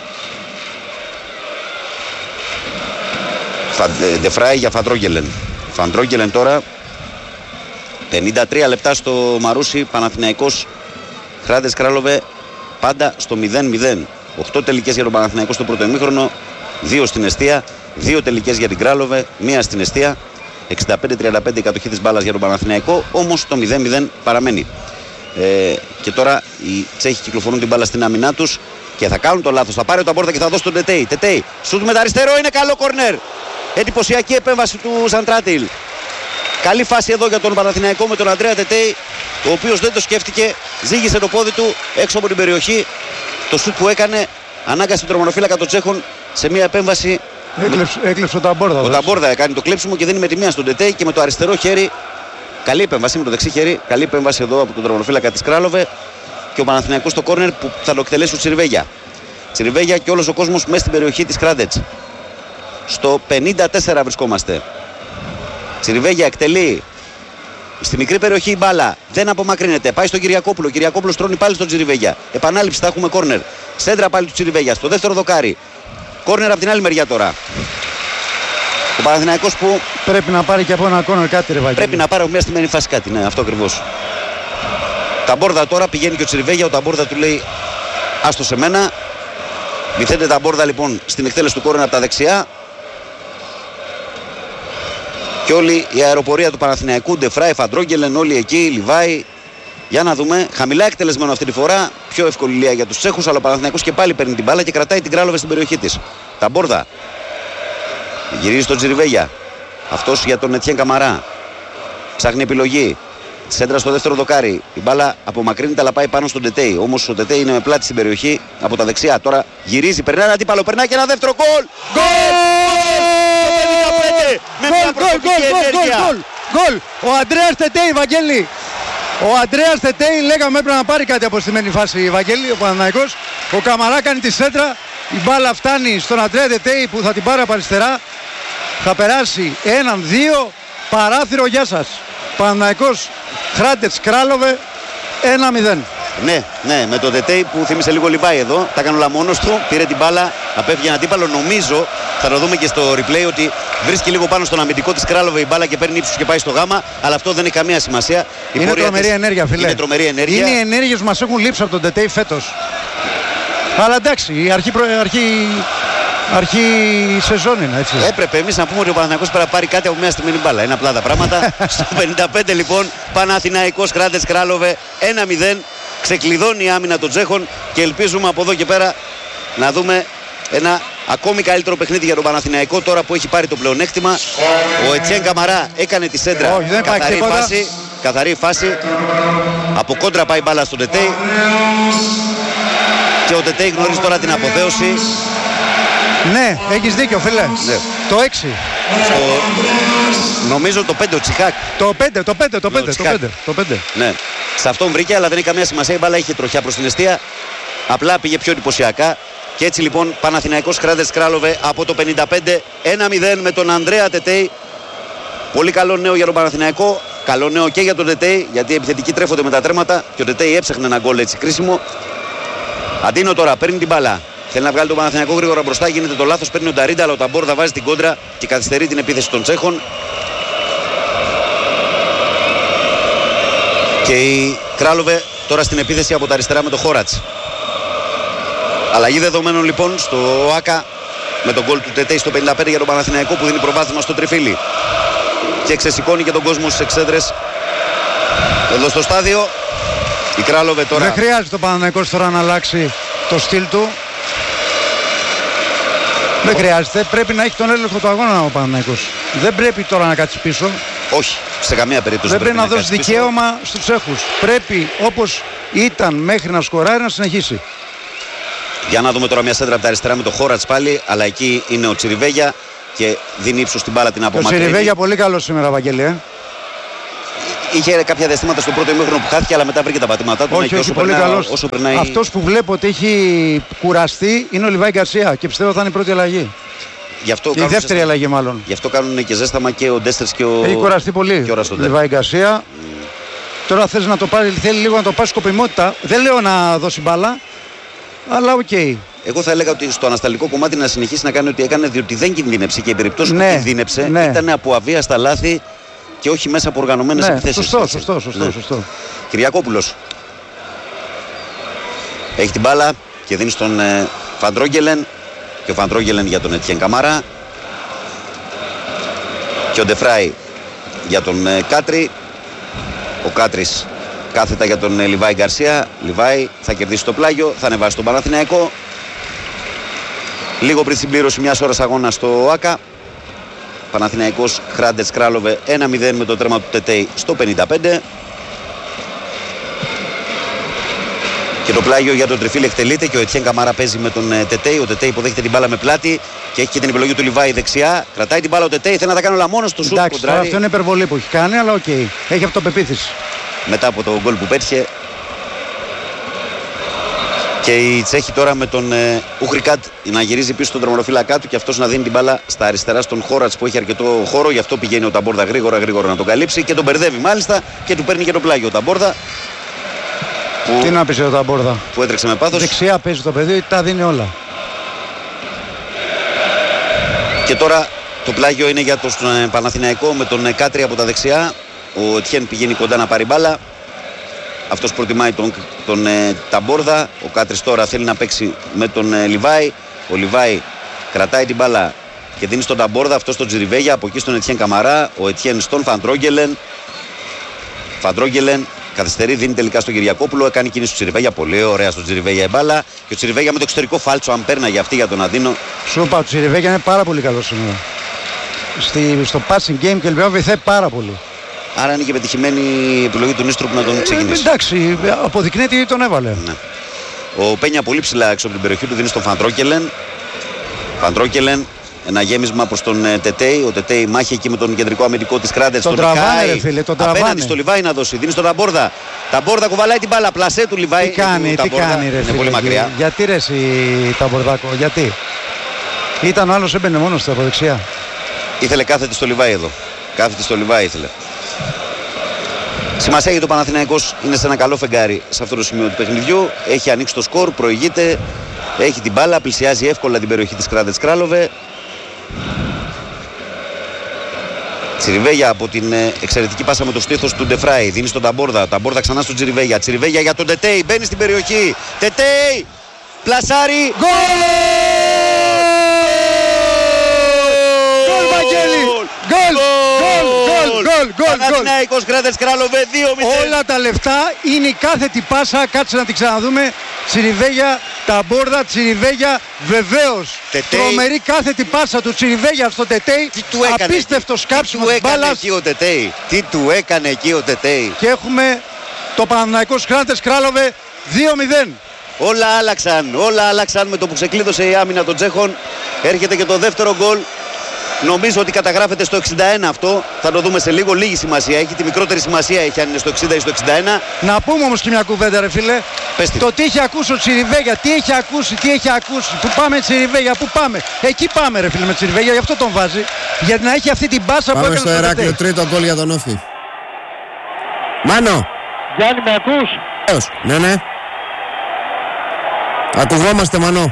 Ντεφράι για Φαντρόγγελεν. Φαντρόγγελεν τώρα. πενήντα τρία λεπτά στο Μαρούσι. Παναθηναϊκός Χράντες Κράλοβε πάντα στο μηδέν μηδέν. οκτώ τελικές για τον Παναθηναϊκό στο πρώτο ημίχρονο. δύο στην εστία. δύο τελικές για την Κράλοβε. μία στην εστία. εξήντα πέντε τριάντα πέντε η κατοχή της μπάλας για τον Παναθηναϊκό. Όμως το μηδέν μηδέν παραμένει. Ε, και τώρα οι Τσέχοι κυκλοφορούν την μπάλα στην άμυνά τους και θα κάνουν το λάθος. Θα πάρει τον Ταμπόρδα και θα δώσει τον Τετέι. Τετέι. Σουτ με τα αριστερό, είναι καλό κορνέρ. Εντυπωσιακή επέμβαση του Ζαντράτιλ. Καλή φάση εδώ για τον Παναθηναϊκό με τον Αντρέα Τετέι, ο οποίος δεν το σκέφτηκε, ζήγησε το πόδι του έξω από την περιοχή. Το σουτ που έκανε ανάγκασε τον τερματοφύλακα των Τσέχων σε μια επέμβαση. Έκλεψε, έκλεψε ο Ταμπόρδα. Ο Ταμπόρδα κάνει το κλέψιμο και δίνει με τη μία στον Τετέι και με το αριστερό χέρι. Καλή επέμβαση με το δεξί χέρι. Καλή επέμβαση εδώ από τον τερματοφύλακα της Κράλοβε. Και ο Παναθηναϊκός στο κόρνερ που θα το εκτελέσει ο Τσιριβέγια. Τσιριβέγια και όλος ο κόσμος μέσα στην περιοχή της Κράντετς. Στο πενήντα τέσσερα βρισκόμαστε. Τσιριβέγια εκτελεί στη μικρή περιοχή η μπάλα. Δεν απομακρύνεται. Πάει στον Κυριακόπουλο. Ο Κυριακόπουλος τρώνει πάλι στον Τσιριβέγια. Επανάληψη, θα έχουμε κόρνερ. Σέντρα πάλι του Τσιριβέγια. Στο δεύτερο δοκάρι. Κόρνερ από την άλλη μεριά τώρα. Ο Παναθηναϊκός που πρέπει να πάρει και από ένα κόρνερ κάτι, ρε Βαγγέλη. Πρέπει να πάρει από μια στημένη φάση κάτι. Ναι, αυτό ακριβώς. Ταμπόρδα τώρα πηγαίνει και ο Τσιριβέγια. Ο Ταμπόρδα του λέει άστο σε μένα. Μυθένται Ταμπόρδα λοιπόν στην εκτέλεση του κόρνερ από τα δεξιά. Και όλη η αεροπορία του Παναθηναϊκού, Ντεφράι, Φαντρόγγελεν, όλοι εκεί, Λιβάη. Για να δούμε, χαμηλά εκτελεσμένο αυτή τη φορά, πιο ευκολία για τους Τσέχους, αλλά ο Παναθηναϊκός και πάλι παίρνει την μπάλα και κρατάει την Κράλοβε στην περιοχή της. Ταμπόρδα. Γυρίζει στον Τσιριβέγια. Αυτός για τον Ετιέν Καμαρά. Ψάχνει επιλογή. Σέντρα στο δεύτερο δοκάρι. Η μπάλα απομακρύνεται αλλά πάει πάνω στον Τετέι. Όμως ο Τετέι είναι με πλάτη στην περιοχή από τα δεξιά. Τώρα γυρίζει, περνάει ένα αντίπαλο, περνάει και ένα δεύτερο γκολ. Γκολ! Με μια προσωπική ενέργεια. Γκολ! Ο Αντρέας Τετέι, Βαγγέλη. Ο Αντρέας Τετέι, λέγαμε έπρεπε να πάρει κάτι από στημένη φάση, Βαγγέλη, ο Παναθηναϊκός. Ο Καμαρά κάνει τη σέντρα. Η μπάλα φτάνει στον Αντρέα Τετέι που θα την πάρει από αριστερά. Θα περάσει έναν δύο. Παράθυρο, γεια σας. Παναθηναϊκός Χράντετς Κράλοβε ένα μηδέν. Ναι, ναι, με τον Τετέι που θύμισε λίγο Λιβάη εδώ. Τα έκανε όλα μόνος του. Πήρε την μπάλα, απέφυγε ένα αντίπαλο. Νομίζω, θα το δούμε και στο replay, ότι βρίσκει λίγο πάνω στον αμυντικό της Κράλοβε η μπάλα και παίρνει ύψους και πάει στο γάμα. Αλλά αυτό δεν έχει καμία σημασία. Η είναι τρομερή της... ενέργεια, φίλε. Είναι τρομερή ενέργεια. Είναι οι ενέργειες που μας έχουν λείψει από τον Τετέι φέτος. Αλλά εντάξει, η αρχή, προ... αρχή... αρχή σεζόν είναι, έτσι. Έπρεπε εμείς να πούμε ότι ο Παναθηναϊκός πρέπει να πάρει κάτι από μια στημένη μπάλα. Είναι απλά τα πράγματα. Στο πενήντα πέντε λοιπόν, Παναθηναϊκός Χράντετς Κράλοβε ένα μηδέν. Ξεκλειδώνει η άμυνα των Τσέχων και ελπίζουμε από εδώ και πέρα να δούμε ένα ακόμη καλύτερο παιχνίδι για τον Παναθηναϊκό τώρα που έχει πάρει το πλεονέκτημα. Ο Ετιέν Καμαρά έκανε τη σέντρα. Όχι, δεν καθαρή, φάση, καθαρή φάση. Από κόντρα πάει μπάλα στον Τετέι. Και ο Τετέι γνωρίζει τώρα την αποθέωση. Ναι, έχεις δίκιο, φίλε. Ναι. Το έξι. Στο... Νομίζω το πέντε ο Τσιχάκ. Το πέντε, το πέντε, το Ναι, πέντε, το πέντε, το πέντε. Ναι. Σε αυτόν βρήκε, αλλά δεν έχει καμία σημασία. Η μπάλα είχε τροχιά προς την εστία. Απλά πήγε πιο εντυπωσιακά. Και έτσι λοιπόν Παναθηναϊκός Χράντετς Κράλοβε από το πενήντα πέντε ένα μηδέν με τον Ανδρέα Τετέι. Πολύ καλό νέο για τον Παναθηναϊκό. Καλό νέο και για τον Τετέι, γιατί οι επιθετικοί τρέφονται με τα τρέματα. Και ο Τετέι έψαχνε ένα γκολ έτσι κρίσιμο. Αντίνο τώρα παίρνει την μπάλα. Θέλει να βγάλει τον Παναθηναϊκό γρήγορα μπροστά. Γίνεται το λάθος. Παίρνει ο Νταρίντα, αλλά ο Ταμπόρδα βάζει την κόντρα και καθυστερεί την επίθεση των Τσέχων. Και η Κράλοβε τώρα στην επίθεση από τα αριστερά με το Χόρατς. Αλλαγή δεδομένων λοιπόν στο ΆΚΑ με τον γκολ του Τετέι στο πενήντα πέντε για τον Παναθηναϊκό που δίνει προβάδισμα στο τριφύλι. Και ξεσηκώνει και τον κόσμο στις εξέδρες εδώ στο στάδιο. Η Κράλοβε τώρα. Δεν χρειάζεται ο Παναθηναϊκός τώρα να αλλάξει το στυλ του. Δεν χρειάζεται. Πρέπει να έχει τον έλεγχο του αγώνα ο Παναθηναϊκός. Δεν πρέπει τώρα να κάτσει πίσω. Όχι, σε καμία περίπτωση. Δεν πρέπει να, να δώσει πίσω. δικαίωμα στους Τσέχους. Πρέπει όπως ήταν μέχρι να σκοράρει να συνεχίσει. Για να δούμε τώρα μια σέντρα από τα αριστερά με το Χόρατς πάλι. Αλλά εκεί είναι ο Τσιριβέγια. και δίνει ύψος στην μπάλα, την Ο απομακρύνει. Τσιριβέγια πολύ καλό σήμερα, Βαγγέλη. Ε. Είχε κάποια διαστήματα στο πρώτο ημίχρονο που χάθηκε, αλλά μετά βρήκε τα πατήματά του. Όχι, και όχι, όσο πολύ περνά, καλός. όσο περνάει... Αυτός που βλέπω ότι έχει κουραστεί είναι ο Λιβάη Γκαρσία και πιστεύω θα είναι η πρώτη αλλαγή. Γι' αυτό Η κάνουν δεύτερη ζέσταμα. αλλαγή μάλλον. Γι' αυτό κάνουν και ζέσταμα και ο Ντέστερς και ο. Έχει κουραστεί πολύ και ο ο Ραστοντέρ. Λιβάη Γκαρσία. Mm. Τώρα θες να το πάρει, θέλει λίγο να το πάρει σκοπιμότητα. Δεν λέω να δώσει μπάλα, αλλά οκ. Okay. Εγώ θα έλεγα ότι στο ανασταλτικό κομμάτι να συνεχίσει να κάνει ό,τι έκανε, διότι δεν κινδύνεψε και η περίπτωση Ναι, που κινδύνεψε ναι. ήταν από αβίαστα λάθη και όχι μέσα από οργανωμένες Ναι, επιθέσεις. σωστό, έτσι. σωστό, σωστό, Ναι. σωστό. Κυριακόπουλος έχει την μπάλα και δίνει στον ε, Φαντρόγγελεν και ο Φαντρόγγελεν για τον Ετιέν Καμάρα και ο Ντεφράι για τον ε, Κάτρι. Ο Κάτρις κάθετα για τον ε, Λιβάη Γκαρσία. Λιβάη θα κερδίσει το πλάγιο, θα ανεβάσει τον Παναθηναϊκό. Λίγο πριν συμπλήρωση μιας ώρας αγώνα στο ΆΚΑ. Παναθηναϊκός Χράντετς Κράλοβε ένα μηδέν με το τέρμα του Τετέι στο πενήντα πέντε. Και το πλάγιο για τον Τριφίλ εκτελείται και ο Ετιέν Καμάρα παίζει με τον ε, Τετέι. Ο Τετέι υποδέχεται την μπάλα με πλάτη και έχει και την επιλογή του Λιβάη δεξιά. Κρατάει την μπάλα ο Τετέι, θέλει να τα κάνει όλα μόνος του. Σουτ Εντάξει, τώρα κοντράρει. αυτό είναι υπερβολή που έχει κάνει, αλλά οκ. Okay. Έχει αυτοπεποίθηση. Μετά από το γκολ που πέτυχε. Και η Τσέχη τώρα με τον ε, Ουχρικάτ να γυρίζει πίσω στον τερματοφύλακά του και αυτός να δίνει την μπάλα στα αριστερά στον Χόρατς που έχει αρκετό χώρο. Γι' αυτό πηγαίνει ο Ταμπόρδα γρήγορα γρήγορα να τον καλύψει και τον μπερδεύει μάλιστα και του παίρνει και το πλάγιο ο Ταμπόρδα. Που, Τι να πει εδώ τα μπόρδα. που έτρεξε με πάθος. Δεξιά παίζει το παιδί, τα δίνει όλα. Και τώρα το πλάγιο είναι για τον ε, Παναθηναϊκό με τον ε, Κάτρι από τα δεξιά. Ο Τιέν πηγαίνει κοντά να πάρει μπάλα. Αυτός προτιμάει τον, τον ε, Ταμπόρδα. Ο Κάτρις τώρα θέλει να παίξει με τον ε, Λιβάη. Ο Λιβάη κρατάει την μπάλα και δίνει στον Ταμπόρδα. Αυτό στον Τζιριβέγια. Από εκεί στον Ετιέν Καμαρά. Ο Ετιέν στον Φαντρόγγελεν. Φαντρόγγελεν καθυστερεί, δίνει τελικά στον Κυριακόπουλο. Κάνει κίνηση του Τσιριβέγια. Πολύ ωραία στον Τσιριβέγια η μπάλα. Και ο Τσιριβέγια με το εξωτερικό φάλτσο. Αν πέρναγε αυτή για τον Αντίνο. Σου είπα, ο Τσιριβέγια είναι πάρα πολύ καλό σήμερα. Στη, στο passing game και λοιπόν βοηθάει πάρα πολύ. Άρα είναι και πετυχημένη η επιλογή του Νίστρου που να τον ξεκινήσει. Ε, εντάξει, αποδεικνύεται γιατί τον έβαλε. Ναι. Ο Πένια πολύ ψηλά έξω από την περιοχή του δίνει στον Φαντρόκελεν. Φαντρόκελεν, ένα γέμισμα προς τον ε, Τετέι. Ο Τετέι μάχη εκεί με τον κεντρικό αμυντικό της Κράντετς. Τον τραβάνε, ρε φίλε, τον τραβάνε. Απέναντι στο Λιβάη να δώσει. Δίνει στον Ταμπόρδα. Ταμπόρδα κουβαλάει την μπάλα. Πλασέ του Λιβάη. Τι κάνει, τι κάνει, ρε είναι φίλε. πολύ μακριά. Γιατί ρε εσύ Ταμπορδάκο, γιατί. Ήταν ο άλλος έμπαινε μόνος του από δεξιά. Ήθελε κάθετη στο Λιβάη εδώ. Κάθετη στο Λιβάη ήθελε. Σημασία για το Παναθηναϊκός είναι σε ένα καλό φεγγάρι σε αυτό το σημείο του παιχνιδιού. Έχει ανοίξει το σκορ, προηγείται, έχει την μπάλα, πλησιάζει εύκολα την περιοχή της Κράντετς Κράλοβε. Τσιριβέγια από την εξαιρετική πάσα με το στήθος του Ντεφράι. Δίνει στον Ταμπόρδα. Ταμπόρδα ξανά στον Τσιριβέγια. Τσιριβέγια για τον Τετέι. Μπαίνει στην περιοχή. Τετέι! Πλασάρι! Γκολ! Γκολ, Βαγγέλη! Γκολ! Γκολ! Γκολ! Γκολ! Παναθηναϊκός Κράντετς Κράλοβε δύο μηδέν. Όλα τα λεφτά είναι η κάθετη πάσα. Κάτσε να την ξαναδούμε. Τσιριβέγια, Ταμπόρδα, Τσιριβέγια, βεβαίως. Τετέι. Τρομερή κάθετη πάσα του Τσιριβέγια στο Τετέι. Τι του έκανε Απίστευτο εκεί. σκάψιμο Τι του της έκανε μπάλας. εκεί ο Τετέι. Τι του έκανε εκεί ο Τετέι. Και έχουμε το Παναθηναϊκός Κράντετς Κράλοβε δύο μηδέν. Όλα άλλαξαν, όλα άλλαξαν με το που ξεκλείδωσε η άμυνα των Τσέχων. Έρχεται και το δεύτερο γκολ. Νομίζω ότι καταγράφεται στο εξήντα ένα αυτό. Θα το δούμε σε λίγο. Λίγη σημασία έχει. Τη μικρότερη σημασία έχει αν είναι στο εξήντα ή στο εξήντα ένα. Να πούμε όμως και μια κουβέντα, ρε φίλε. Πες τι. Το τι έχει ακούσει ο Τσιριβέγια, τι έχει ακούσει, τι έχει ακούσει. Πού πάμε Τσιριβέγια, πού πάμε. Εκεί πάμε, ρε φίλε, με Τσιριβέγια, γι' αυτό τον βάζει. Για να έχει αυτή την μπάσα που Πάμε έκανε στο στο Ηράκλειο, Τετέι. τρίτο γκολ για τον Όφη. Μάνο. Γιάννη, με ακούς? Έως. Ναι, ναι. Ακουγόμαστε, Μανώ.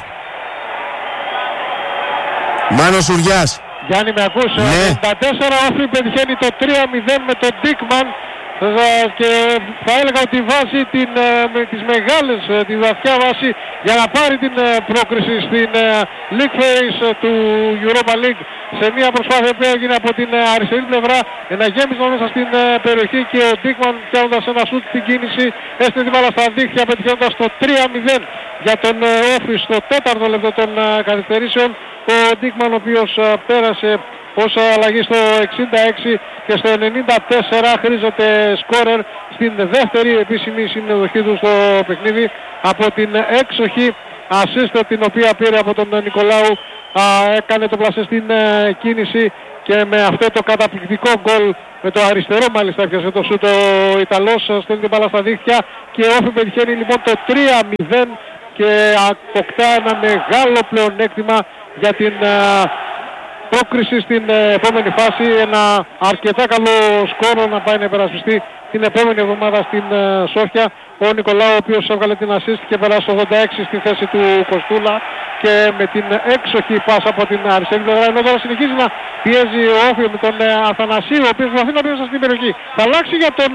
Μάνο Σουριάς. Γιάννη, με ακούς? Ναι. ενενήντα τέσσερα Όφη πετυχαίνει το τρία μηδέν με τον Ντίκμαν και θα έλεγα ότι βάζει την, με τις μεγάλες, τη βαθιά βάση για να πάρει την πρόκριση στην League Phase του Europa League σε μια προσπάθεια που έγινε από την αριστερή πλευρά, ένα γέμισμα μέσα στην περιοχή και ο Ντίκμαν κάνοντας ένα σουτ στην κίνηση έστειλε την μπάλα στα δίχτυα πετυχαίνοντας το τρία μηδέν για τον Όφη στο τέταρτο λεπτό των καθυστερήσεων. Ο Ντίκμαν ο οποίος πέρασε ως αλλαγή στο εξήντα έξι και στο ενενήντα τέσσερα χρήζεται σκόρερ στην δεύτερη επίσημη συμμετοχή του στο παιχνίδι από την έξοχη assist την οποία πήρε από τον Νικολάου, α, έκανε το πλασέ στην ε, κίνηση και με αυτό το καταπληκτικό γκολ, με το αριστερό μάλιστα έπιασε το σούτ ο Ιταλός, στέλνει την μπάλα στα δίχτυα και ο Όφη πετυχαίνει λοιπόν το τρία μηδέν και αποκτά ένα μεγάλο πλεονέκτημα για την α, πρόκριση στην ε, επόμενη φάση. Ένα αρκετά καλό σκόρο να πάει να υπερασπιστεί την επόμενη εβδομάδα στην ε, Σόφια. Ο Νικολάου, ο οποίος έβγαλε την assist και περάσει το ογδόντα έξι στη θέση του Κοστούλα και με την έξοχη πάσα από την αριστερή πλευρά, ενώ τώρα συνεχίζει να πιέζει ο Όφη με τον ε, Αθανασίου, ο οποίος προσπαθεί να πιέσει στην περιοχή. Θα αλλάξει για τον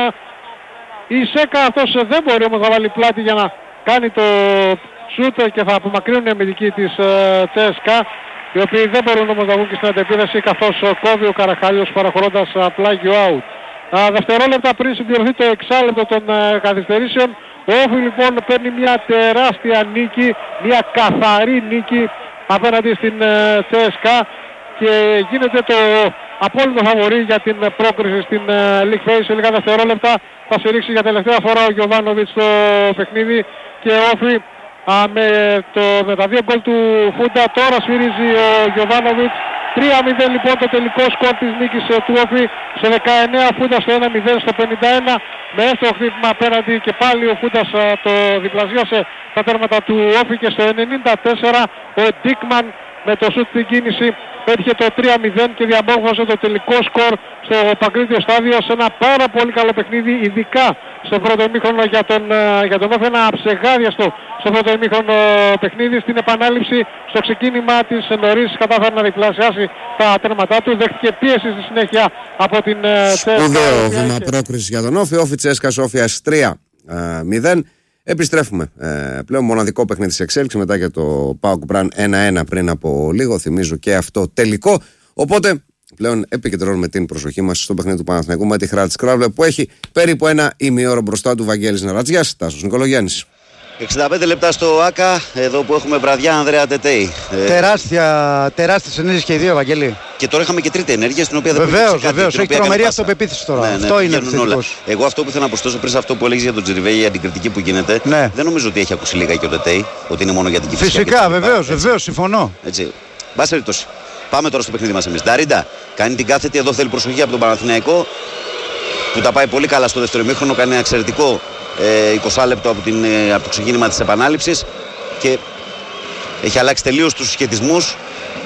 ε, Ισέκα, αυτός ε, δεν μπορεί όμως να βάλει πλάτη για να κάνει το σούτ και θα απομακρύνουν οι αμυντικοί της ε, Τσέσκα, οι οποίοι δεν μπορούν όμως να βγουν και στην αντεπίδεση, καθώς ε, κόβει ο Καραχάλιος παραχωρώντας ε, πλάγιο out. Α, δευτερόλεπτα πριν συμπληρωθεί το εξάλεπτο των ε, καθυστερήσεων, ο Όφη λοιπόν παίρνει μια τεράστια νίκη, μια καθαρή νίκη απέναντι στην ε, Τσέσκα και γίνεται το απόλυτο φαβορί για την ε, πρόκριση στην ε, League Phase. Σε λίγα δευτερόλεπτα θα συρρήξει για τελευταία φορά ο Γιωβάνοβιτς στο παιχνίδι και ο Όφη α, με, το, με τα δύο γκολ του Φούντα τώρα σφυρίζει ο Γιωβάνοβιτς. τρία μηδέν λοιπόν το τελικό σκορ της νίκης ε, του Όφη στο δεκαεννέα, ο Φούντας στο ένα μηδέν στο πενήντα ένα με έστω χτύπημα απέναντι και πάλι ο Φούντας ε, το διπλασίασε τα τέρματα του Όφη και στο ενενήντα τέσσερα ο Ντίκμαν με το σουτ στην κίνηση πέτυχε το τρία μηδέν και διαμόρφωσε το τελικό σκορ στο Παγκρίτιο στάδιο σε ένα πάρα πολύ καλό παιχνίδι, ειδικά στο πρώτο ημίχρονο για τον, για τον Όφη, ένα ψεγάδιαστο στο πρώτο ημίχρονο παιχνίδι. Στην επανάληψη στο ξεκίνημα της νωρίς κατάφερε να διπλασιάσει τα τέρματά του, δέχτηκε πίεση στη συνέχεια από την Τσέσκα. Σπουδαίο βήμα πρόκρισης για τον Όφη, Όφη Τσέσκα Σόφιας τρία μηδέν. Επιστρέφουμε ε, πλέον μοναδικό παιχνίδι της εξέλιξης μετά και το ΠΑΟΚ Μπραν ένα ένα πριν από λίγο, θυμίζω και αυτό τελικό. Οπότε πλέον επικεντρώνουμε την προσοχή μας στο παιχνίδι του Παναθηναϊκού με τη Χράτης Κράλοβε που έχει περίπου ένα ημιώρο μπροστά του. Βαγγέλης Ναρατζιάς, Τάσος Νικολογιάννης. εξήντα πέντε λεπτά στο ΆΚΑ, εδώ που έχουμε βραδιά Ανδρέα Τετέι. Τεράστια, τεράστιες ενέργειες και οι δύο, Βαγγέλη. Και τώρα είχαμε και τρίτη ενέργεια στην οποία δεν βεβαίως, βεβαίως, έχει τρομερή αυτοπεποίθηση τώρα. Ναι, ναι, αυτό είναι θετικός. Εγώ αυτό που θέλω να προσθέσω πριν σε αυτό που έλεγες για τον Τζιριβέη, για την κριτική που γίνεται, ναι. δεν νομίζω ότι έχει ακούσει λίγα και ο Τετέι, ότι είναι μόνο για την κυφυσιά. Φυσικά, βεβαίως, βεβαίως, συμφωνώ. Έτσι. Μπας περιπτώσει. Πάμε τώρα στο παιχνίδι μας εμείς. Νταρίντα κάνει την κάθετη, εδώ θέλει προσοχή από τον Παναθηναϊκό που τα πάει πολύ καλά στο δεύτερο ημίχρονο, κάνει ένα εξαιρετικό ε, είκοσι λεπτό από, την, ε, από το ξεκίνημα της επανάληψης και έχει αλλάξει τελείως τους συσχετισμούς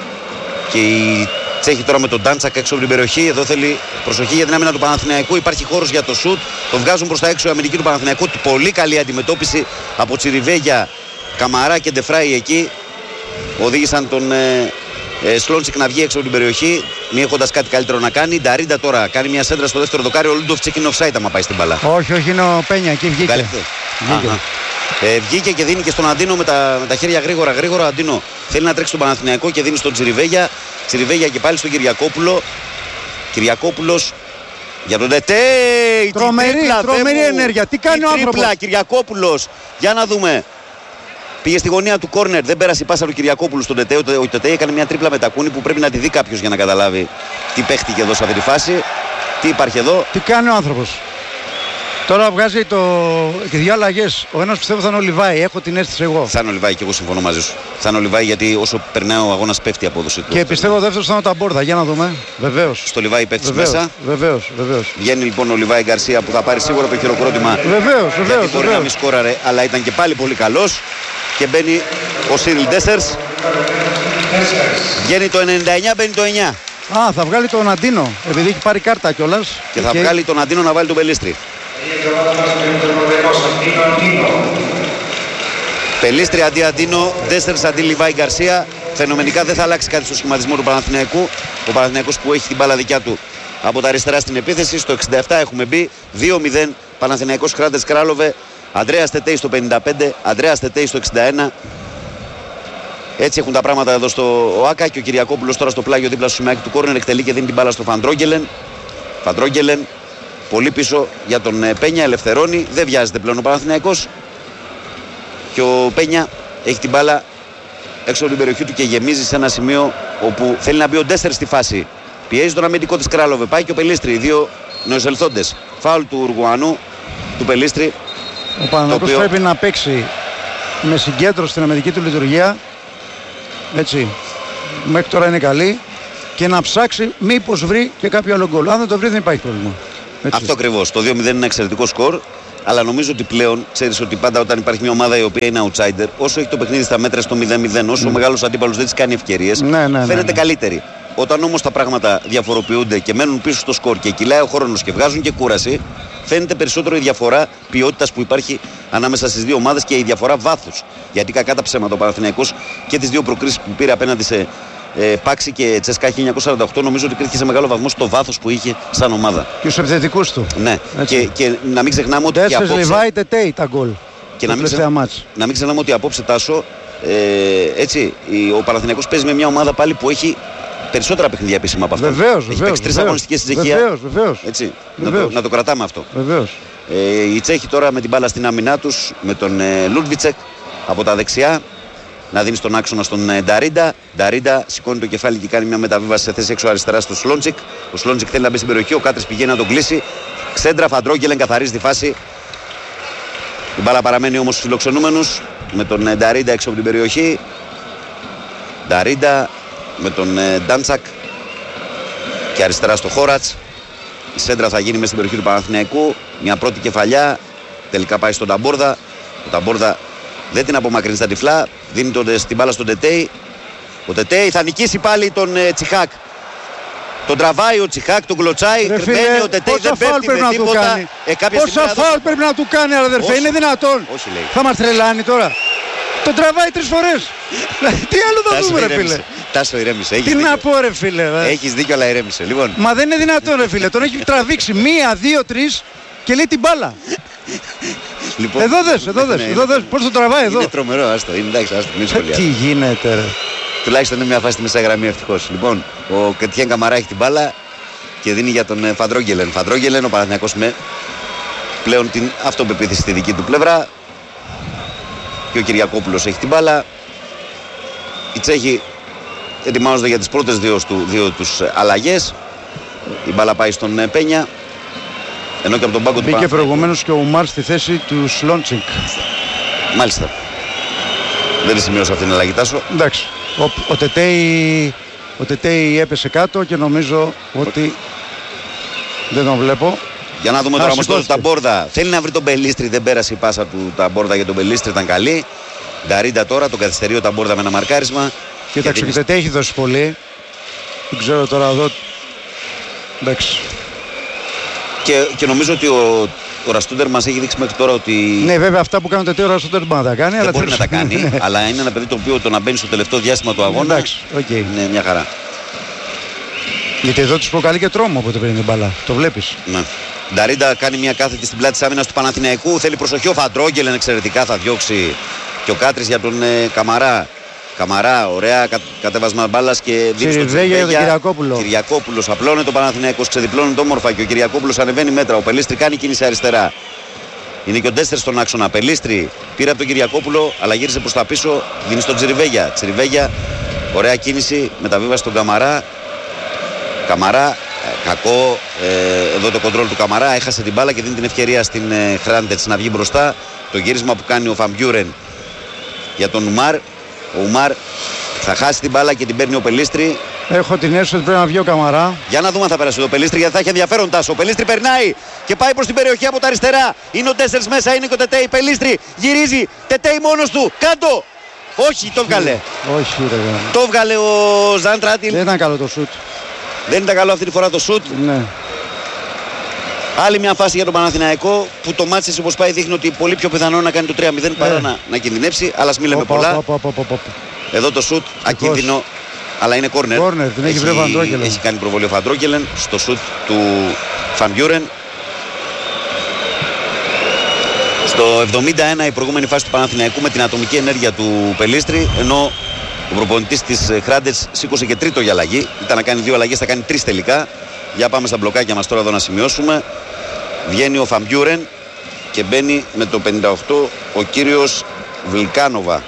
και η Τσέχη τώρα με τον Ντάντσακ έξω από την περιοχή. Εδώ θέλει προσοχή για την άμυνα του Παναθηναϊκού. Υπάρχει χώρος για το σουτ. Το βγάζουν προς τα έξω οι αμυντικοί του Παναθηναϊκού. Πολύ καλή αντιμετώπιση από Τσιριβέγια, Καμαρά και Ντεφράι εκεί. Οδήγησαν τον ε, ε, Σλόντσικ να βγει έξω από την περιοχή, μη έχοντας κάτι καλύτερο να κάνει. Νταρίντα τώρα κάνει μια σέντρα στο δεύτερο δοκάρι. Ο Λούντοφτσικ είναι offside άμα πάει στην μπαλά. Όχι, όχι, είναι ο Πένια, εκεί βγήκε. Βγήκε. Ε, βγήκε και δίνει και στον Αντίνο με τα, με τα χέρια γρήγορα γρήγορα. Αντίνο θέλει να τρέξει στον Παναθηναϊκό και δίνει στον Τσιριβέγια. Τσιριβέγια και πάλι στον Κυριακόπουλο. Κυριακόπουλος για τον Τετέι. Τρομερή, τρίπλα, τρομερή ενέργεια. Τι κάνει ο άνθρωπος. Κυριακόπουλος. Για να δούμε. Πήγε στη γωνία του κόρνερ, δεν πέρασε η πάσα του Κυριακόπουλου στον Τετέι. Ο Τετέι έκανε μια τρίπλα με τα κούνη που πρέπει να τη δει κάποιος για να καταλάβει τι παίχτηκε εδώ σε αυτή τη φάση. Τι υπάρχει εδώ. Τι κάνει ο άνθρωπος. Τώρα βγάζει το... και δύο αλλαγές. Ο ένας πιστεύω θα είναι ο Λιβάη. Έχω την αίσθηση εγώ. Θα είναι ο Λιβάη και εγώ συμφωνώ μαζί σου. Θα είναι ο Λιβάη γιατί όσο περνάει ο αγώνας πέφτει η απόδοση του. Και πιστεύω ο δεύτερος θα είναι ο Ταμπόρδα. Για να δούμε. Βεβαίως. Στο Λιβάη πέφτει μέσα. Βεβαίως, βεβαίως. Βγαίνει λοιπόν ο Λιβάη Γκαρσία που θα πάρει σίγουρα το χειροκρότημα. Βεβαίως, βεβαίως. Γιατί μπορεί να μην σκόραρε, αλλά ήταν και πάλι πολύ καλός. Και μπαίνει ο Σίριλ Ντέσσερς. Βγαίνει το ενενήντα εννιά, μπαίνει το εννιά. Α, θα βγάλει τον Αντίνο, επειδή έχει πάρει κάρτα κιόλας. Και θα και... βγάλει τον Αντίνο να βάλει τον Πελίστρη. Πελίστρη αντί Αντίνο, Ντέσσερς αντί Λιβάη Γκαρσία. Φαινομενικά δεν θα αλλάξει κάτι στο σχηματισμό του Παναθηναϊκού. Ο Παναθηναϊκός που έχει την μπάλα δικιά του από τα αριστερά στην επίθεση. Στο εξήντα επτά έχουμε μπει. δύο μηδέν Παναθηναϊκός Χράτες Κράλοβε. Ανδρέας Τετέι στο πενήντα πέντε, Ανδρέας Τετέι στο εξήντα ένα. Έτσι έχουν τα πράγματα εδώ στο ΟΑΚΑ και ο Κυριακόπουλος τώρα στο πλάγιο δίπλα στο σημαίακι του κόρνερ εκτελεί και δίνει την μπάλα στο Φαντρόγγελεν. Φαντρόγγελεν πολύ πίσω για τον Πένια, ελευθερώνει, δεν βιάζεται πλέον ο Παναθηναϊκός και ο Πένια έχει την μπάλα έξω από την περιοχή του και γεμίζει σε ένα σημείο όπου θέλει να μπει ο Ντέσσερ στη φάση. Πιέζει τον αμυντικό της Κράλοβε, πάει και ο Πελίστρη, οι δύο νεοεισελθόντες. Φάουλ του Ουρουγουανού, του Πελίστρη. Ο Παναθηναϊκός οποίο... πρέπει να παίξει με συγκέντρωση στην αμυντική του λειτουργία. Έτσι. Μέχρι τώρα είναι καλή. Και να ψάξει μήπως βρει και κάποιο άλλο γκολ. Αν δεν το βρει, δεν υπάρχει πρόβλημα. Έτσι. Αυτό ακριβώς. Το δύο μηδέν είναι ένα εξαιρετικό σκορ. Αλλά νομίζω ότι πλέον ξέρεις ότι πάντα όταν υπάρχει μια ομάδα η οποία είναι outsider, όσο έχει το παιχνίδι στα μέτρα στο μηδέν μηδέν, όσο mm. ο μεγάλος αντίπαλος δεν της κάνει ευκαιρίες, ναι, ναι, φαίνεται ναι, ναι. καλύτερη. Όταν όμως τα πράγματα διαφοροποιούνται και μένουν πίσω στο σκορ και κυλάει ο χρόνος και βγάζουν και κούραση, φαίνεται περισσότερο η διαφορά ποιότητας που υπάρχει ανάμεσα στις δύο ομάδες και η διαφορά βάθους. Γιατί κακά τα ψέματα ο Παναθηναϊκός και τις δύο προκρίσεις που πήρε απέναντι σε ε, Πάξη και Τσέσκα χίλια εννιακόσια σαράντα οκτώ, νομίζω ότι κρίθηκε σε μεγάλο βαθμό στο βάθος που είχε σαν ομάδα. Και στους επιθετικούς του. Ναι, και, και να μην ξεχνάμε ότι. Τέσσερις Λιβάη Τετέι τα γκολ. Και να μην, ξε... να μην ξεχνάμε ότι απόψε, Τάσο, ε, έτσι, ο Παναθηναϊκός παίζει με μια ομάδα πάλι που έχει περισσότερα παιχνίδια επίσημα από αυτά. Βεβαίως, έχει παίξει τρεις αγωνιστικές στη Τσεχία. Βεβαίως, βεβαίως. Έτσι, βεβαίως. Να, το, να το κρατάμε αυτό. Βεβαίως. Ε, οι Τσέχοι τώρα με την μπάλα στην άμυνά τους, με τον ε, Λούντβιτσεκ από τα δεξιά. Να δίνει στον άξονα στον ε, Νταρίντα. Νταρίντα σηκώνει το κεφάλι και κάνει μια μεταβίβαση σε θέση έξω αριστερά στο Σλόντσικ. Ο Σλόντσικ θέλει να μπει στην περιοχή. Ο Κάτρης πηγαίνει να τον κλείσει. Ξέντρα, Φαντρόγκελεν καθαρίζει τη φάση. Η μπάλα παραμένει όμως στους φιλοξενούμενους. Με τον ε, Νταρίντα έξω από την περιοχή. Νταρίντα με τον ε, Ντάντσακ. Και αριστερά στο Χόρατς. Η σέντρα θα γίνει μέσα στην περιοχή του Παναθηναϊκού. Μια πρώτη κεφαλιά. Τελικά πάει στον Ταμπόρδα. Ο Ταμπόρδα δεν την απομακρύνει στα τυφλά. Δίνει τον, στην μπάλα στον Τετέι. Ο Τετέι θα νικήσει πάλι τον ε, Τσιχάκ. Τον τραβάει ο Τσιχάκ, τον κλωτσάει. Κρυμμένει ο Τετέι, δεν πέφτει με τίποτα. Ε, πόσα φάουλ πρέπει να του κάνει, αδερφέ, είναι δυνατόν. Όχι, λέει. Θα μας τρελάνει τώρα. Τον τραβάει τρεις φορές. Τι άλλο θα δούμε, ρε φίλε. Τάσο, ηρέμησε. Τι να πω, ρε φίλε. Έχεις δίκιο, αλλά ηρέμησε. Λοιπόν. Μα δεν είναι δυνατόν, ρε φίλε. Τον έχει τραβήξει μία, δύο, τρεις και λέει την μπάλα. Λοιπόν, εδώ δες, εδώ δες, εδώ δες, πώς το τραβάει εδώ. Είναι τρομερό, άστο, είναι εντάξει, άστο, μην σχολιάζει. Τι γίνεται, ρε. Τουλάχιστον είναι μια φάση στη μεσαία γραμμή, ευτυχώς. Λοιπόν, ο Κετιέν Καμαρά έχει την μπάλα και δίνει για τον Φαντρόγκελεν. Φαντρόγκελεν, ο Παναθηναϊκός με πλέον την αυτοπεποίθηση στη δική του πλευρά. Και ο Κυριακόπουλος έχει την μπάλα. Οι Τσέχοι ετοιμάζονται για τις πρώτες δύο, του, δύο τους αλλαγές. Η μπάλα πάει στον Πένια. Ενώ και από τον πάγκο του Μπήκε προηγουμένως και ο Ουμάρ στη θέση του Σλόντσικ. Μάλιστα. Δεν τη σημειώσα αυτή την αλλαγή, Τάσο. Εντάξει. Ο, ο, Τετέι, ο Τετέι έπεσε κάτω και νομίζω ότι δεν τον βλέπω. Για να δούμε τώρα όμως τον Ταμπόρδα. Θέλει να βρει τον Μπελίστρη, δεν πέρασε η πάσα του Ταμπόρδα για τον Μπελίστρη, ήταν καλή. Νταρίντα τώρα, τον καθυστερεί ο Ταμπόρδα με ένα μαρκάρισμα. Κοίταξε, και Τετέι έχει δώσει πολύ. Δεν ξέρω τώρα εδώ. Εντάξει. Και, και νομίζω ότι ο, ο Ραστούντερ μας έχει δείξει μέχρι τώρα ότι. Ναι, βέβαια αυτά που κάνει το Τετέι ο Ραστούντερ μπορεί να τα κάνει. Δεν αλλά μπορεί να τα κάνει, αλλά είναι ένα παιδί το οποίο το να μπαίνει στο τελευταίο διάστημα του αγώνα. Εντάξει, okay. Είναι μια χαρά. Γιατί εδώ τους προκαλεί και τρόμο όποτε παίρνει την μπάλα. Το βλέπεις. Ναι. Νταρίντα κάνει μια κάθετη στην πλάτη της άμυνας του Παναθηναϊκού. Θέλει προσοχή. Ο Φαντρόγκελεν εξαιρετικά θα διώξει. Και ο Κάτρης για τον ε, Καμαρά. Καμαρά, ωραία κα, κατέβασμα μπάλας και δίνει στον Τσιριβέγια. Κυριακόπουλο. Κυριακόπουλος απλώνει τον Παναθηναϊκός, ξεδιπλώνει το όμορφα και ο Κυριακόπουλος ανεβαίνει μέτρα. Ο Πελίστρη κάνει κίνηση αριστερά. Είναι και ο Ντέστερ στον άξονα. Πελίστρη πήρε από τον Κυριακόπουλο, αλλά γύρισε προς τα πίσω. Δίνει στον Τσιριβέγια. Τσιριβέγια, ωραία κίνηση, μεταβίβαση στον Καμαρά. Καμαρά, κακό ε, εδώ το κοντρόλ του Καμαρά. Έχασε την μπάλα και δίνει την ευκαιρία στην ε, Χράντετς να βγει μπροστά. Το γύρισμα που κάνει ο Φαμπιούρεν για τον Ουμάρ. Ο Ουμάρ θα χάσει την μπάλα και την παίρνει ο Πελίστρη. Έχω την αίσθηση ότι πρέπει να βγει ο Καμαρά. Για να δούμε αν θα περάσει το Πελίστρη, γιατί θα έχει ενδιαφέρον, Τάσο. Ο Πελίστρη περνάει και πάει προς την περιοχή από τα αριστερά. Είναι ο Τέσσερς μέσα, είναι και ο Τετέι. Πελίστρη γυρίζει. Τετέι μόνος του. Κάτω. Όχι, το βγάλε. Όχι, ρε. Το βγάλε ο Ζαντράτιλ. Δεν ήταν καλό το σουτ. Δεν ήταν καλό αυτή τη φορά το σουτ. Ναι. Άλλη μια φάση για τον Παναθηναϊκό που το μάτσι όπως πάει δείχνει ότι πολύ πιο πιθανό να κάνει το τρία μηδέν παρά να, να κινδυνεύσει. Αλλά ας μην λέμε πολλά. Οπα, οπα, οπα, οπα. Εδώ το σουτ ακίνδυνο, αλλά είναι κόρνερ. Κόρνερ, την έχει βρει ο Φαντρόγκελεν. Έχει κάνει προβολή ο Φαντρόγκελεν στο σουτ του Φανμπιούρεν. Στο εβδομήντα ένα η προηγούμενη φάση του Παναθηναϊκού με την ατομική ενέργεια του Πελίστρη, ενώ ο προπονητής της Χράντετς σήκωσε και τρίτο για αλλαγή. Ήταν να κάνει δύο αλλαγές, θα κάνει τρεις τελικά. Για πάμε στα μπλοκάκια μας τώρα εδώ να σημειώσουμε. Βγαίνει ο Φαμπιούρεν και μπαίνει με το πενήντα οκτώ ο κύριος Βλικάνοβα.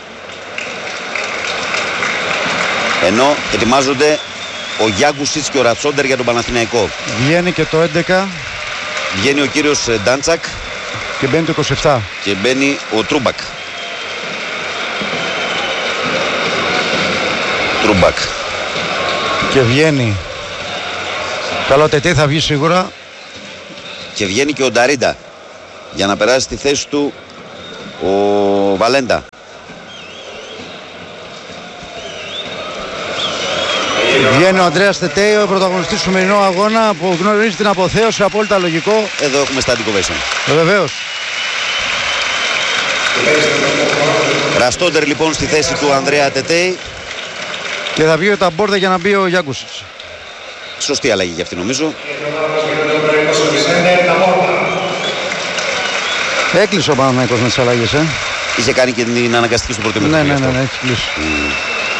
Ενώ ετοιμάζονται ο Γιάγκουσιτς και ο Ρατσόντερ για τον Παναθηναϊκό. Βγαίνει και το έντεκα. Βγαίνει ο κύριος Ντάντσακ. Και μπαίνει το είκοσι επτά. Και μπαίνει ο Τρούμπακ. Τρούμπακ. Και βγαίνει. Καλό Τετέι θα βγει σίγουρα. Και βγαίνει και ο Νταρίντα για να περάσει στη θέση του ο Βαλέντα. Βγαίνει ο Ανδρέας Τετέι, ο πρωταγωνιστής του σημερινού αγώνα που γνωρίζει την αποθέωση, απόλυτα λογικό. Εδώ έχουμε standing ovation. Ε, βεβαίως. Ραστόντερ λοιπόν στη θέση του Ανδρέα Τετέι. Και θα βγει ο Ταμπόρδα για να μπει ο Γιάκουσιτς. Σωστή αλλαγή για αυτή νομίζω. Έκλεισε ο Παναθηναϊκός με τις αλλαγές, ε. Είχε κάνει και την αναγκαστική στο πρώτο Ναι, μήνα. ναι, ναι, ναι, έχει κλείσει. Mm.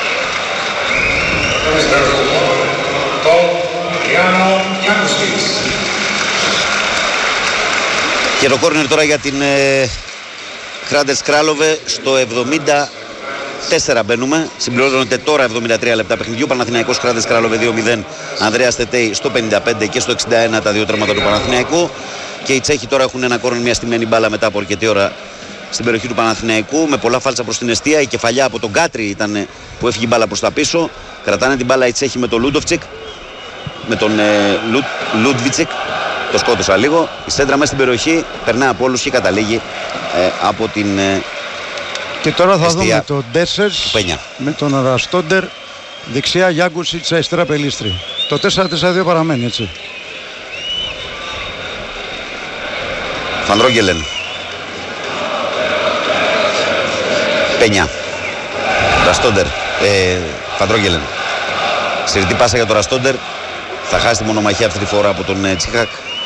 Και το κόρνερ τώρα για την ε, Χράντες Κράλοβε στο εβδομήντα τέσσερα μπαίνουμε. Συμπληρώνονται τώρα εβδομήντα τρία λεπτά παιχνιδιού. Παναθηναϊκός Χράντες Κράλοβε δύο μηδέν. Ανδρέας Τετέι στο πενήντα πέντε και στο εξήντα ένα τα δύο τέρματα του Παναθηναϊκού. Και οι Τσέχοι τώρα έχουν ένα κόρνερ, μια στημένη μπάλα μετά από αρκετή ώρα στην περιοχή του Παναθηναϊκού. Με πολλά φάλτσα προς την εστία. Η κεφαλιά από τον Κάτρι ήταν που έφυγε η μπάλα προς τα πίσω. Κρατάνε την μπάλα οι Τσέχοι με τον Λούντοφτσικ. Με τον ε, Λου, Λούντβιτσικ. Το σκότωσα λίγο. Η σέντρα μέσα στην περιοχή περνάει από όλους και καταλήγει ε, από την ε, και τώρα θα εστία δούμε τον Ντέσσερς με τον Ραστόντερ. Δεξιά Γιάκουσιτς, αριστερά Πελίστρη. Το τέσσερα τέσσερα δύο παραμένει, έτσι. Φανδρόγγελεν. Πένια. Ραστόντερ. Ε, Φανδρόγγελεν. Συρρητή πάσα για τον Ραστόντερ. Θα χάσει τη μονομαχία αυτή τη φορά από τον ε, Τσίχακ.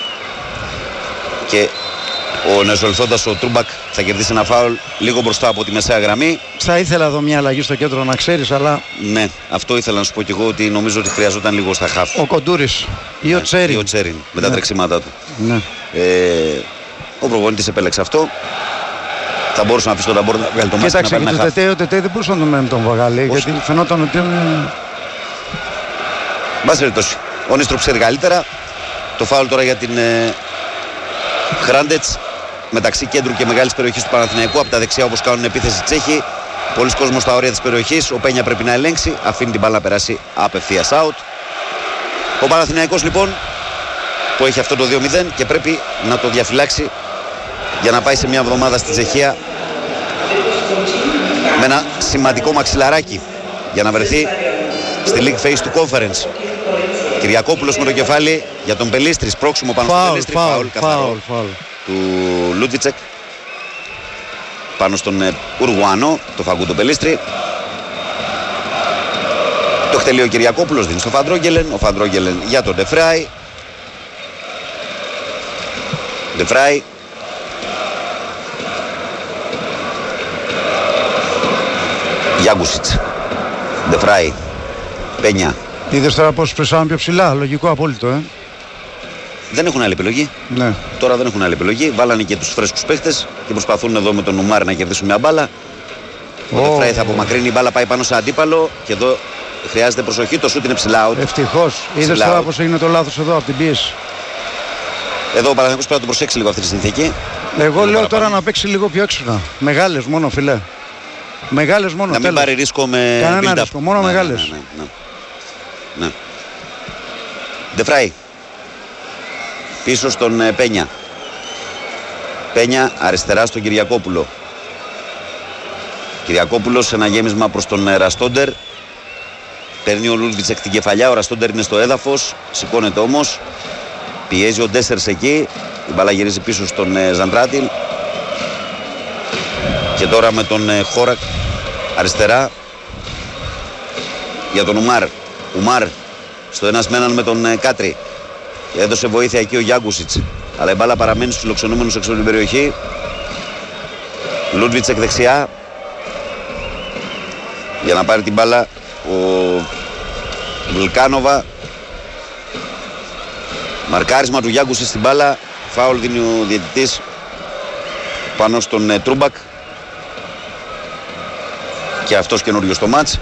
Και ο νεοζωλθόντας ο Τρούμπακ θα κερδίσει ένα φάουλ λίγο μπροστά από τη μεσαία γραμμή. Θα ήθελα εδώ μια αλλαγή στο κέντρο να ξέρεις, αλλά... Ναι, αυτό ήθελα να σου πω και εγώ, ότι νομίζω ότι χρειαζόταν λίγο στα χαφ. Ο Κοντούρης ή ναι, ο Τσέριν. Ή ο Τσέριν με τα ναι. τρεξίματά του. Ναι. Ε, ο προπονητής επέλεξε αυτό. Θα μπορούσε να αφήσει τον Ταμπόρδα να βγάλει το μάτι. Κοίταξε, και το Τετέι, ο Τετέι δεν μπορούσε να τον μένει τον Βαγάλη, γιατί φαινόταν ότι... Μπας περιπτώσει, ο Νίστροπ ξέρει καλύτερα. Το φάουλ τώρα για την ε, Χράντετς μεταξύ κέντρου και μεγάλης περιοχής του Παναθηναϊκού. Από τα δεξιά όπως κάνουν επίθεση Τσέχοι. Πολλοί κόσμος στα όρια της περιοχής. Ο Πένια πρέπει να ελέγξει. Αφήνει την μπάλα να περάσει απευθείας out. Ο Παναθηναϊκός λοιπόν που έχει αυτό το δύο μηδέν και πρέπει να το διαφυλάξει για να πάει σε μια εβδομάδα στη Τσεχία με ένα σημαντικό μαξιλαράκι για να βρεθεί στη League Phase του Conference. Κυριακόπουλος με το κεφάλι για τον Πελίστρη. Σπρώξιμο πάνω στον Πελίστρη. Φάουλ, φάουλ, φάουλ του Λούντβιτσεκ πάνω στον ε, Ουρουγουανό, το Φαγκούντο Πελίστρη. Το εκτελεί ο Κυριακόπουλος, δίνει στο Φαντρόγγελεν. Ο Φαντρόγγελεν για τον Ντεφράι. Ντεφράι. Γιάγκουσιτς. Ντεφράι. Πένια. Είδες τώρα πώς πρεσάνε πιο ψηλά, λογικό απόλυτο, ε. Δεν έχουν άλλη επιλογή. Ναι. Τώρα δεν έχουν άλλη επιλογή. Βάλανε και τους φρέσκους παίχτες και προσπαθούν εδώ με τον Νουμάρ να κερδίσουν μια μπάλα. Ο oh. Ντεφράι θα απομακρύνει, η μπάλα πάει πάνω σε αντίπαλο και εδώ χρειάζεται προσοχή. Το σούτ είναι ψηλά out. Ευτυχώς. Είδες τώρα πώς έγινε το λάθος εδώ από την πίεση. Εδώ ο Παναθηναϊκός πρέπει να τον προσέξει λίγο αυτή τη συνθήκη. Εγώ λέω παραπάνω. Τώρα να παίξει λίγο πιο έξυπνα. Μεγάλες μόνο, φιλέ. Μεγάλες μόνο. Να μην τέλος. πάρει ρίσκο με. Κανένα ρίσκο, μόνο ναι, μεγάλες. Ναι, ναι, ναι, ναι. Ντεφράι. Πίσω στον ε, Πένια. Πένια αριστερά στον Κυριακόπουλο. Κυριακόπουλος ένα γέμισμα προς τον ε, Ραστόντερ. Παίρνει ο Λούντβιτσεκ την κεφαλιά. Ο Ραστόντερ είναι στο έδαφος. Σηκώνεται όμως. Πιέζει ο Ντέσσερς εκεί. Η μπάλα γυρίζει πίσω στον ε, Ζαντράτιλ. Και τώρα με τον ε, Χόρακ αριστερά για τον Ουμάρ. Ουμάρ στο ένας με έναν με τον ε, Κάτρι. Έδωσε βοήθεια εκεί ο Γιάγκουσιτς. Αλλά η μπάλα παραμένει στους φιλοξενούμενους έξω από την περιοχή. Λούντβιτσεκ δεξιά. Για να πάρει την μπάλα ο Βουλκάνοβα. Μαρκάρισμα του Γιάγκουσιτς στην μπάλα. Φάουλ δίνει ο διαιτητής πάνω στον ε, Τρούμπακ. Και αυτός καινούριο στο μάτς.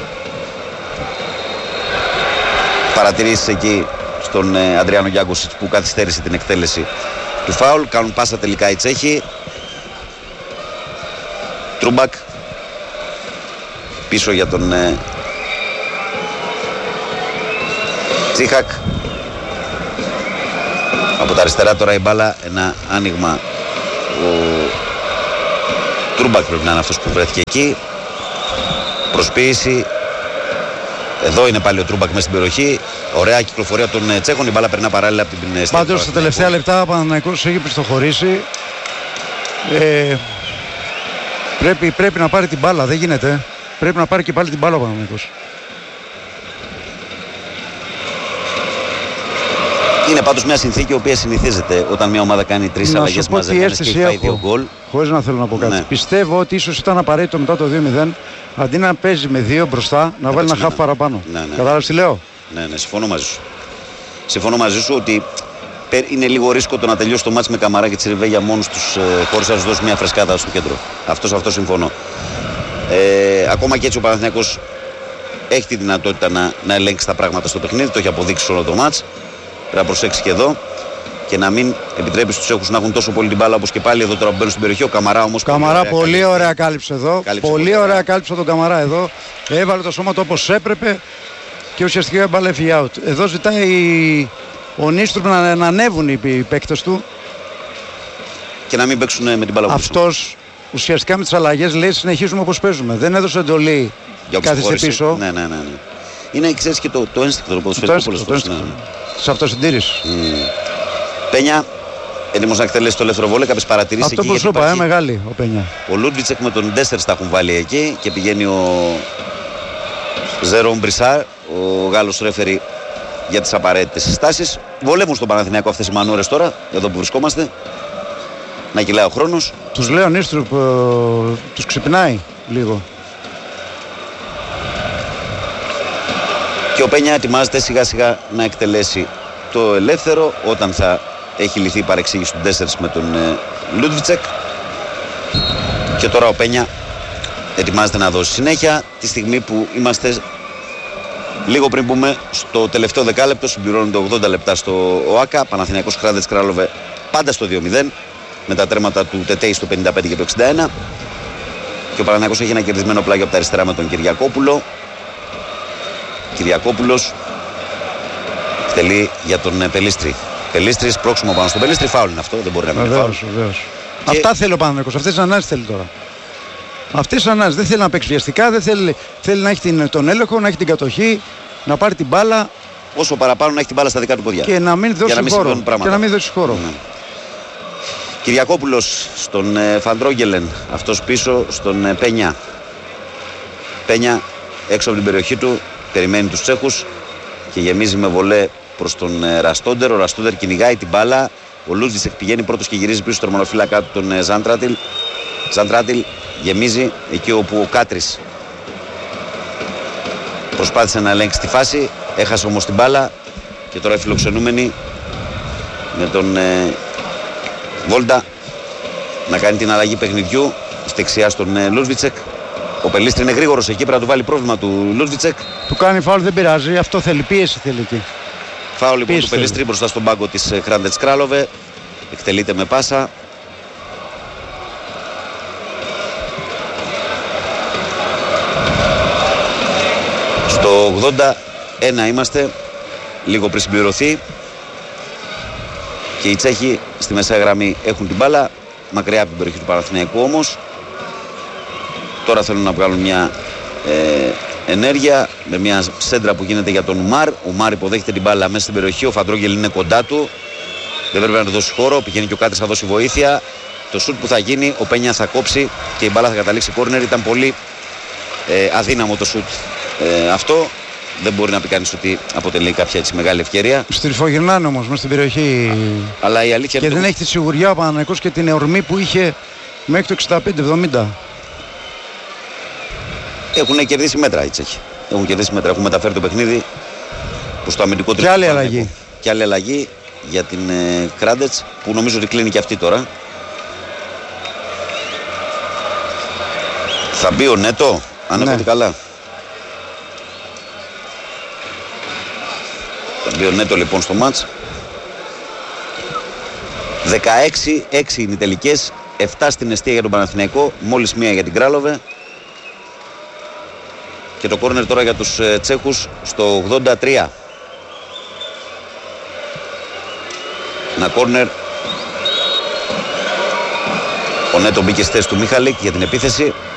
Παρατηρήσεις εκεί στον ε, Αντριάνο Γιάγκουσιτς που καθυστέρησε την εκτέλεση του φάουλ. Κάνουν πάσα τελικά οι Τσέχοι. Τρούμπακ πίσω για τον ε, Τσίχακ. Από τα αριστερά τώρα η μπάλα, ένα άνοιγμα. Ο Τρούμπακ πρέπει να είναι αυτός που βρέθηκε εκεί. Προσποίηση. Εδώ είναι πάλι ο Τρούμπακ μέσα στην περιοχή. Ωραία κυκλοφορία των Τσέχων. Η μπάλα περνά παράλληλα από την στέγη. Πάντως στα τελευταία λεπτά ο Παναθηναϊκός έχει πιστοχωρήσει. Ε, πρέπει, πρέπει να πάρει την μπάλα. Δεν γίνεται. Πρέπει να πάρει και πάλι την μπάλα ο Παναθηναϊκός. Είναι πάντως μια συνθήκη η οποία συνηθίζεται όταν μια ομάδα κάνει τρεις αλλαγές μαζεμένες και έχει φάει δύο γκολ. Χωρίς να θέλω να πω κάτι. Ναι. Πιστεύω ότι ίσως ήταν απαραίτητο μετά το δύο μηδέν αντί να παίζει με δύο μπροστά να, να βάλει ένα χαφ ναι. παραπάνω. Ναι, ναι. Κατάλαβες τι λέω. Ναι, ναι, συμφωνώ μαζί σου. Συμφωνώ μαζί σου ότι είναι λίγο ρίσκο το να τελειώσει το μάτς με Καμαρά και Τσιριβέγια μόνος τους ε, χωρίς να τους δώσει μια φρεσκάδα στο κέντρο. Αυτό, αυτό συμφωνώ. Ε, ακόμα και έτσι ο Παναθηναϊκός έχει τη δυνατότητα να, να ελέγξει τα πράγματα στο παιχνίδι. Το έχει αποδείξει όλο το μάτς. Πρέπει να προσέξει και εδώ και να μην επιτρέπει στους Τσέχους να έχουν τόσο πολύ την μπάλα όπως και πάλι εδώ τώρα που μπαίνουν στην περιοχή. Ο Καμαρά όμως. Καμαρά πολύ, πολύ ωραία κάλυψε εδώ. Κάλυψε πολύ ωραία, ωραία κάλυψε τον Καμαρά εδώ. Έβαλε το σώμα του όπως έπρεπε και ουσιαστικά η μπάλα έφυγε out. Εδώ ζητάει ο Νίστρουπ να, να ανέβουν οι παίκτες του. Και να μην παίξουν με την μπάλα. Αυτός ουσιαστικά με τις αλλαγές λέει συνεχίζουμε όπως παίζουμε. Δεν έδωσε εντολή. Κάθισε πίσω. Ναι, ναι, ναι, ναι. Είναι ξέρεις και το, το ένστικτο το ποδοσφαιρικό πολλές φορές. Σε αυτοσυντήρηση. Mm. Πένια, έτοιμος να εκτελέσει το ελεύθερο βόλεϊ, κάποιες παρατηρήσεις εκεί. Αυτό που σου είπα, υπάρχει... ε, μεγάλη ο Πένια. Ο Λούντβιτσεκ με τον Ντέστερς τα έχουν βάλει εκεί και πηγαίνει ο Ζερόμ Μπρισάρ, ο Γάλλος ρέφερι για τις απαραίτητες συστάσεις. Βολεύουν στον Παναθηναϊκό αυτές οι μανούρες τώρα, εδώ που βρισκόμαστε. Να κυλάει ο χρόνος. Τους λέω Νίστρουπ, ε, τους ξυπνάει λίγο. Και ο Πένια ετοιμάζεται σιγά σιγά να εκτελέσει το ελεύθερο όταν θα έχει λυθεί η παρεξήγηση του Ντέστερς με τον ε, Λούντβιτσεκ. Και τώρα ο Πένια ετοιμάζεται να δώσει συνέχεια τη στιγμή που είμαστε λίγο πριν πούμε στο τελευταίο δεκάλεπτο. Συμπληρώνονται ογδόντα λεπτά στο ΟΑΚΑ. Παναθηναϊκός Hrádec Králové πάντα στο δύο μηδέν με τα τέρματα του Τετέι στο πενήντα πέντε και το εξήντα ένα. Και ο Παναθηναϊκός έχει ένα κερδισμένο πλάγιο από τα αριστερά με τον Κυριακόπουλο. Κυριακόπουλος εκτελεί για τον Πελίστρη. Πελίστρης πρόξιμο πάνω στον Πελίστρη. Φάουλ είναι αυτό, δεν μπορεί να μην είναι φάουλ. Και... Αυτά θέλει ο Παναθηναϊκός, αυτές τις ανάσεις θέλει τώρα. Αυτές τις ανάσεις δεν θέλει να παίξει βιαστικά, δεν θέλει, θέλει να έχει την, τον έλεγχο, να έχει την κατοχή, να πάρει την μπάλα. Όσο παραπάνω να έχει την μπάλα στα δικά του ποδιά. Και να μην δώσει να μην χώρο. Και να μην δώσει χώρο. Ναι. Κυριακόπουλος στον ε, Φαντρόγγελεν, αυτός πίσω στον ε, Πένια. Πένια έξω από την περιοχή του. Περιμένει τους Τσέχους και γεμίζει με βολέ προς τον ε, Ραστόντερ. Ο Ραστόντερ κυνηγάει την μπάλα. Ο Λούντβιτσεκ πηγαίνει πρώτος και γυρίζει πίσω στο τερματοφύλακα του τον ε, Ζαντράτιλ. Ζαντράτιλ γεμίζει εκεί όπου ο Κάτρις προσπάθησε να ελέγξει τη φάση. Έχασε όμως την μπάλα και τώρα οι φιλοξενούμενοι με τον ε, Βόλτα να κάνει την αλλαγή παιχνιδιού στη δεξιά στον ε, Λούντβιτσεκ. Ο Πελίστρη είναι γρήγορος εκεί, πρέπει να του βάλει πρόβλημα του Λούντβιτσεκ. Του κάνει φάουλ, δεν πειράζει, αυτό θέλει, πίεση θέλει εκεί. Φάουλ λοιπόν του Πελίστρη μπροστά στον πάγκο της Hrádec Králové. Εκτελείται με πάσα. Στο ογδόντα ένα είμαστε, λίγο πριν συμπληρωθεί. Και οι Τσέχοι στη μεσαία γραμμή έχουν την μπάλα, μακριά από την περιοχή του Παναθηναϊκού όμως. Τώρα θέλουν να βγάλουν μια ε, ενέργεια με μια σέντρα που γίνεται για τον Ουμάρ. Ο Ουμάρ υποδέχεται την μπάλα μέσα στην περιοχή. Ο Φαντρόγγελ είναι κοντά του. Δεν πρέπει να του δώσει χώρο. Πηγαίνει και ο Κάτρης θα δώσει βοήθεια. Το σουτ που θα γίνει, ο Πένια θα κόψει και η μπάλα θα καταλήξει κόρνερ. Ήταν πολύ ε, αδύναμο το σουτ ε, αυτό. Δεν μπορεί να πει κανείς ότι αποτελεί κάποια έτσι μεγάλη ευκαιρία. Στριφογυρνάνε όμως μέσα στην περιοχή. Α, αλλά η αλήθεια και δεν το... έχει τη σιγουριά ο Παναθηναϊκός και την ορμή που είχε μέχρι το εξήντα πέντε εβδομήντα. Έχουν κερδίσει μέτρα οι Τσέχοι. Έχουν κερδίσει μέτρα. Έχουν μεταφέρει το παιχνίδι προς το αμυντικό τρίτο. Και άλλη αλλαγή. Και άλλη αλλαγή για την ε, Hrádec που νομίζω ότι κλείνει και αυτή τώρα. Θα μπει ο Νέτο, αν ναι. Έχω καλά. Θα μπει ο Νέτο λοιπόν στο μάτς. δεκαέξι έξι είναι οι τελικές. επτά στην εστία για τον Παναθηναϊκό. Μόλις μία για την Králové. Και το κόρνερ τώρα για τους ε, Τσέχους στο ογδόντα τρία. Ένα κόρνερ. Ο Νέτο μπήκε στη θέση του Μίχαλικ για την επίθεση.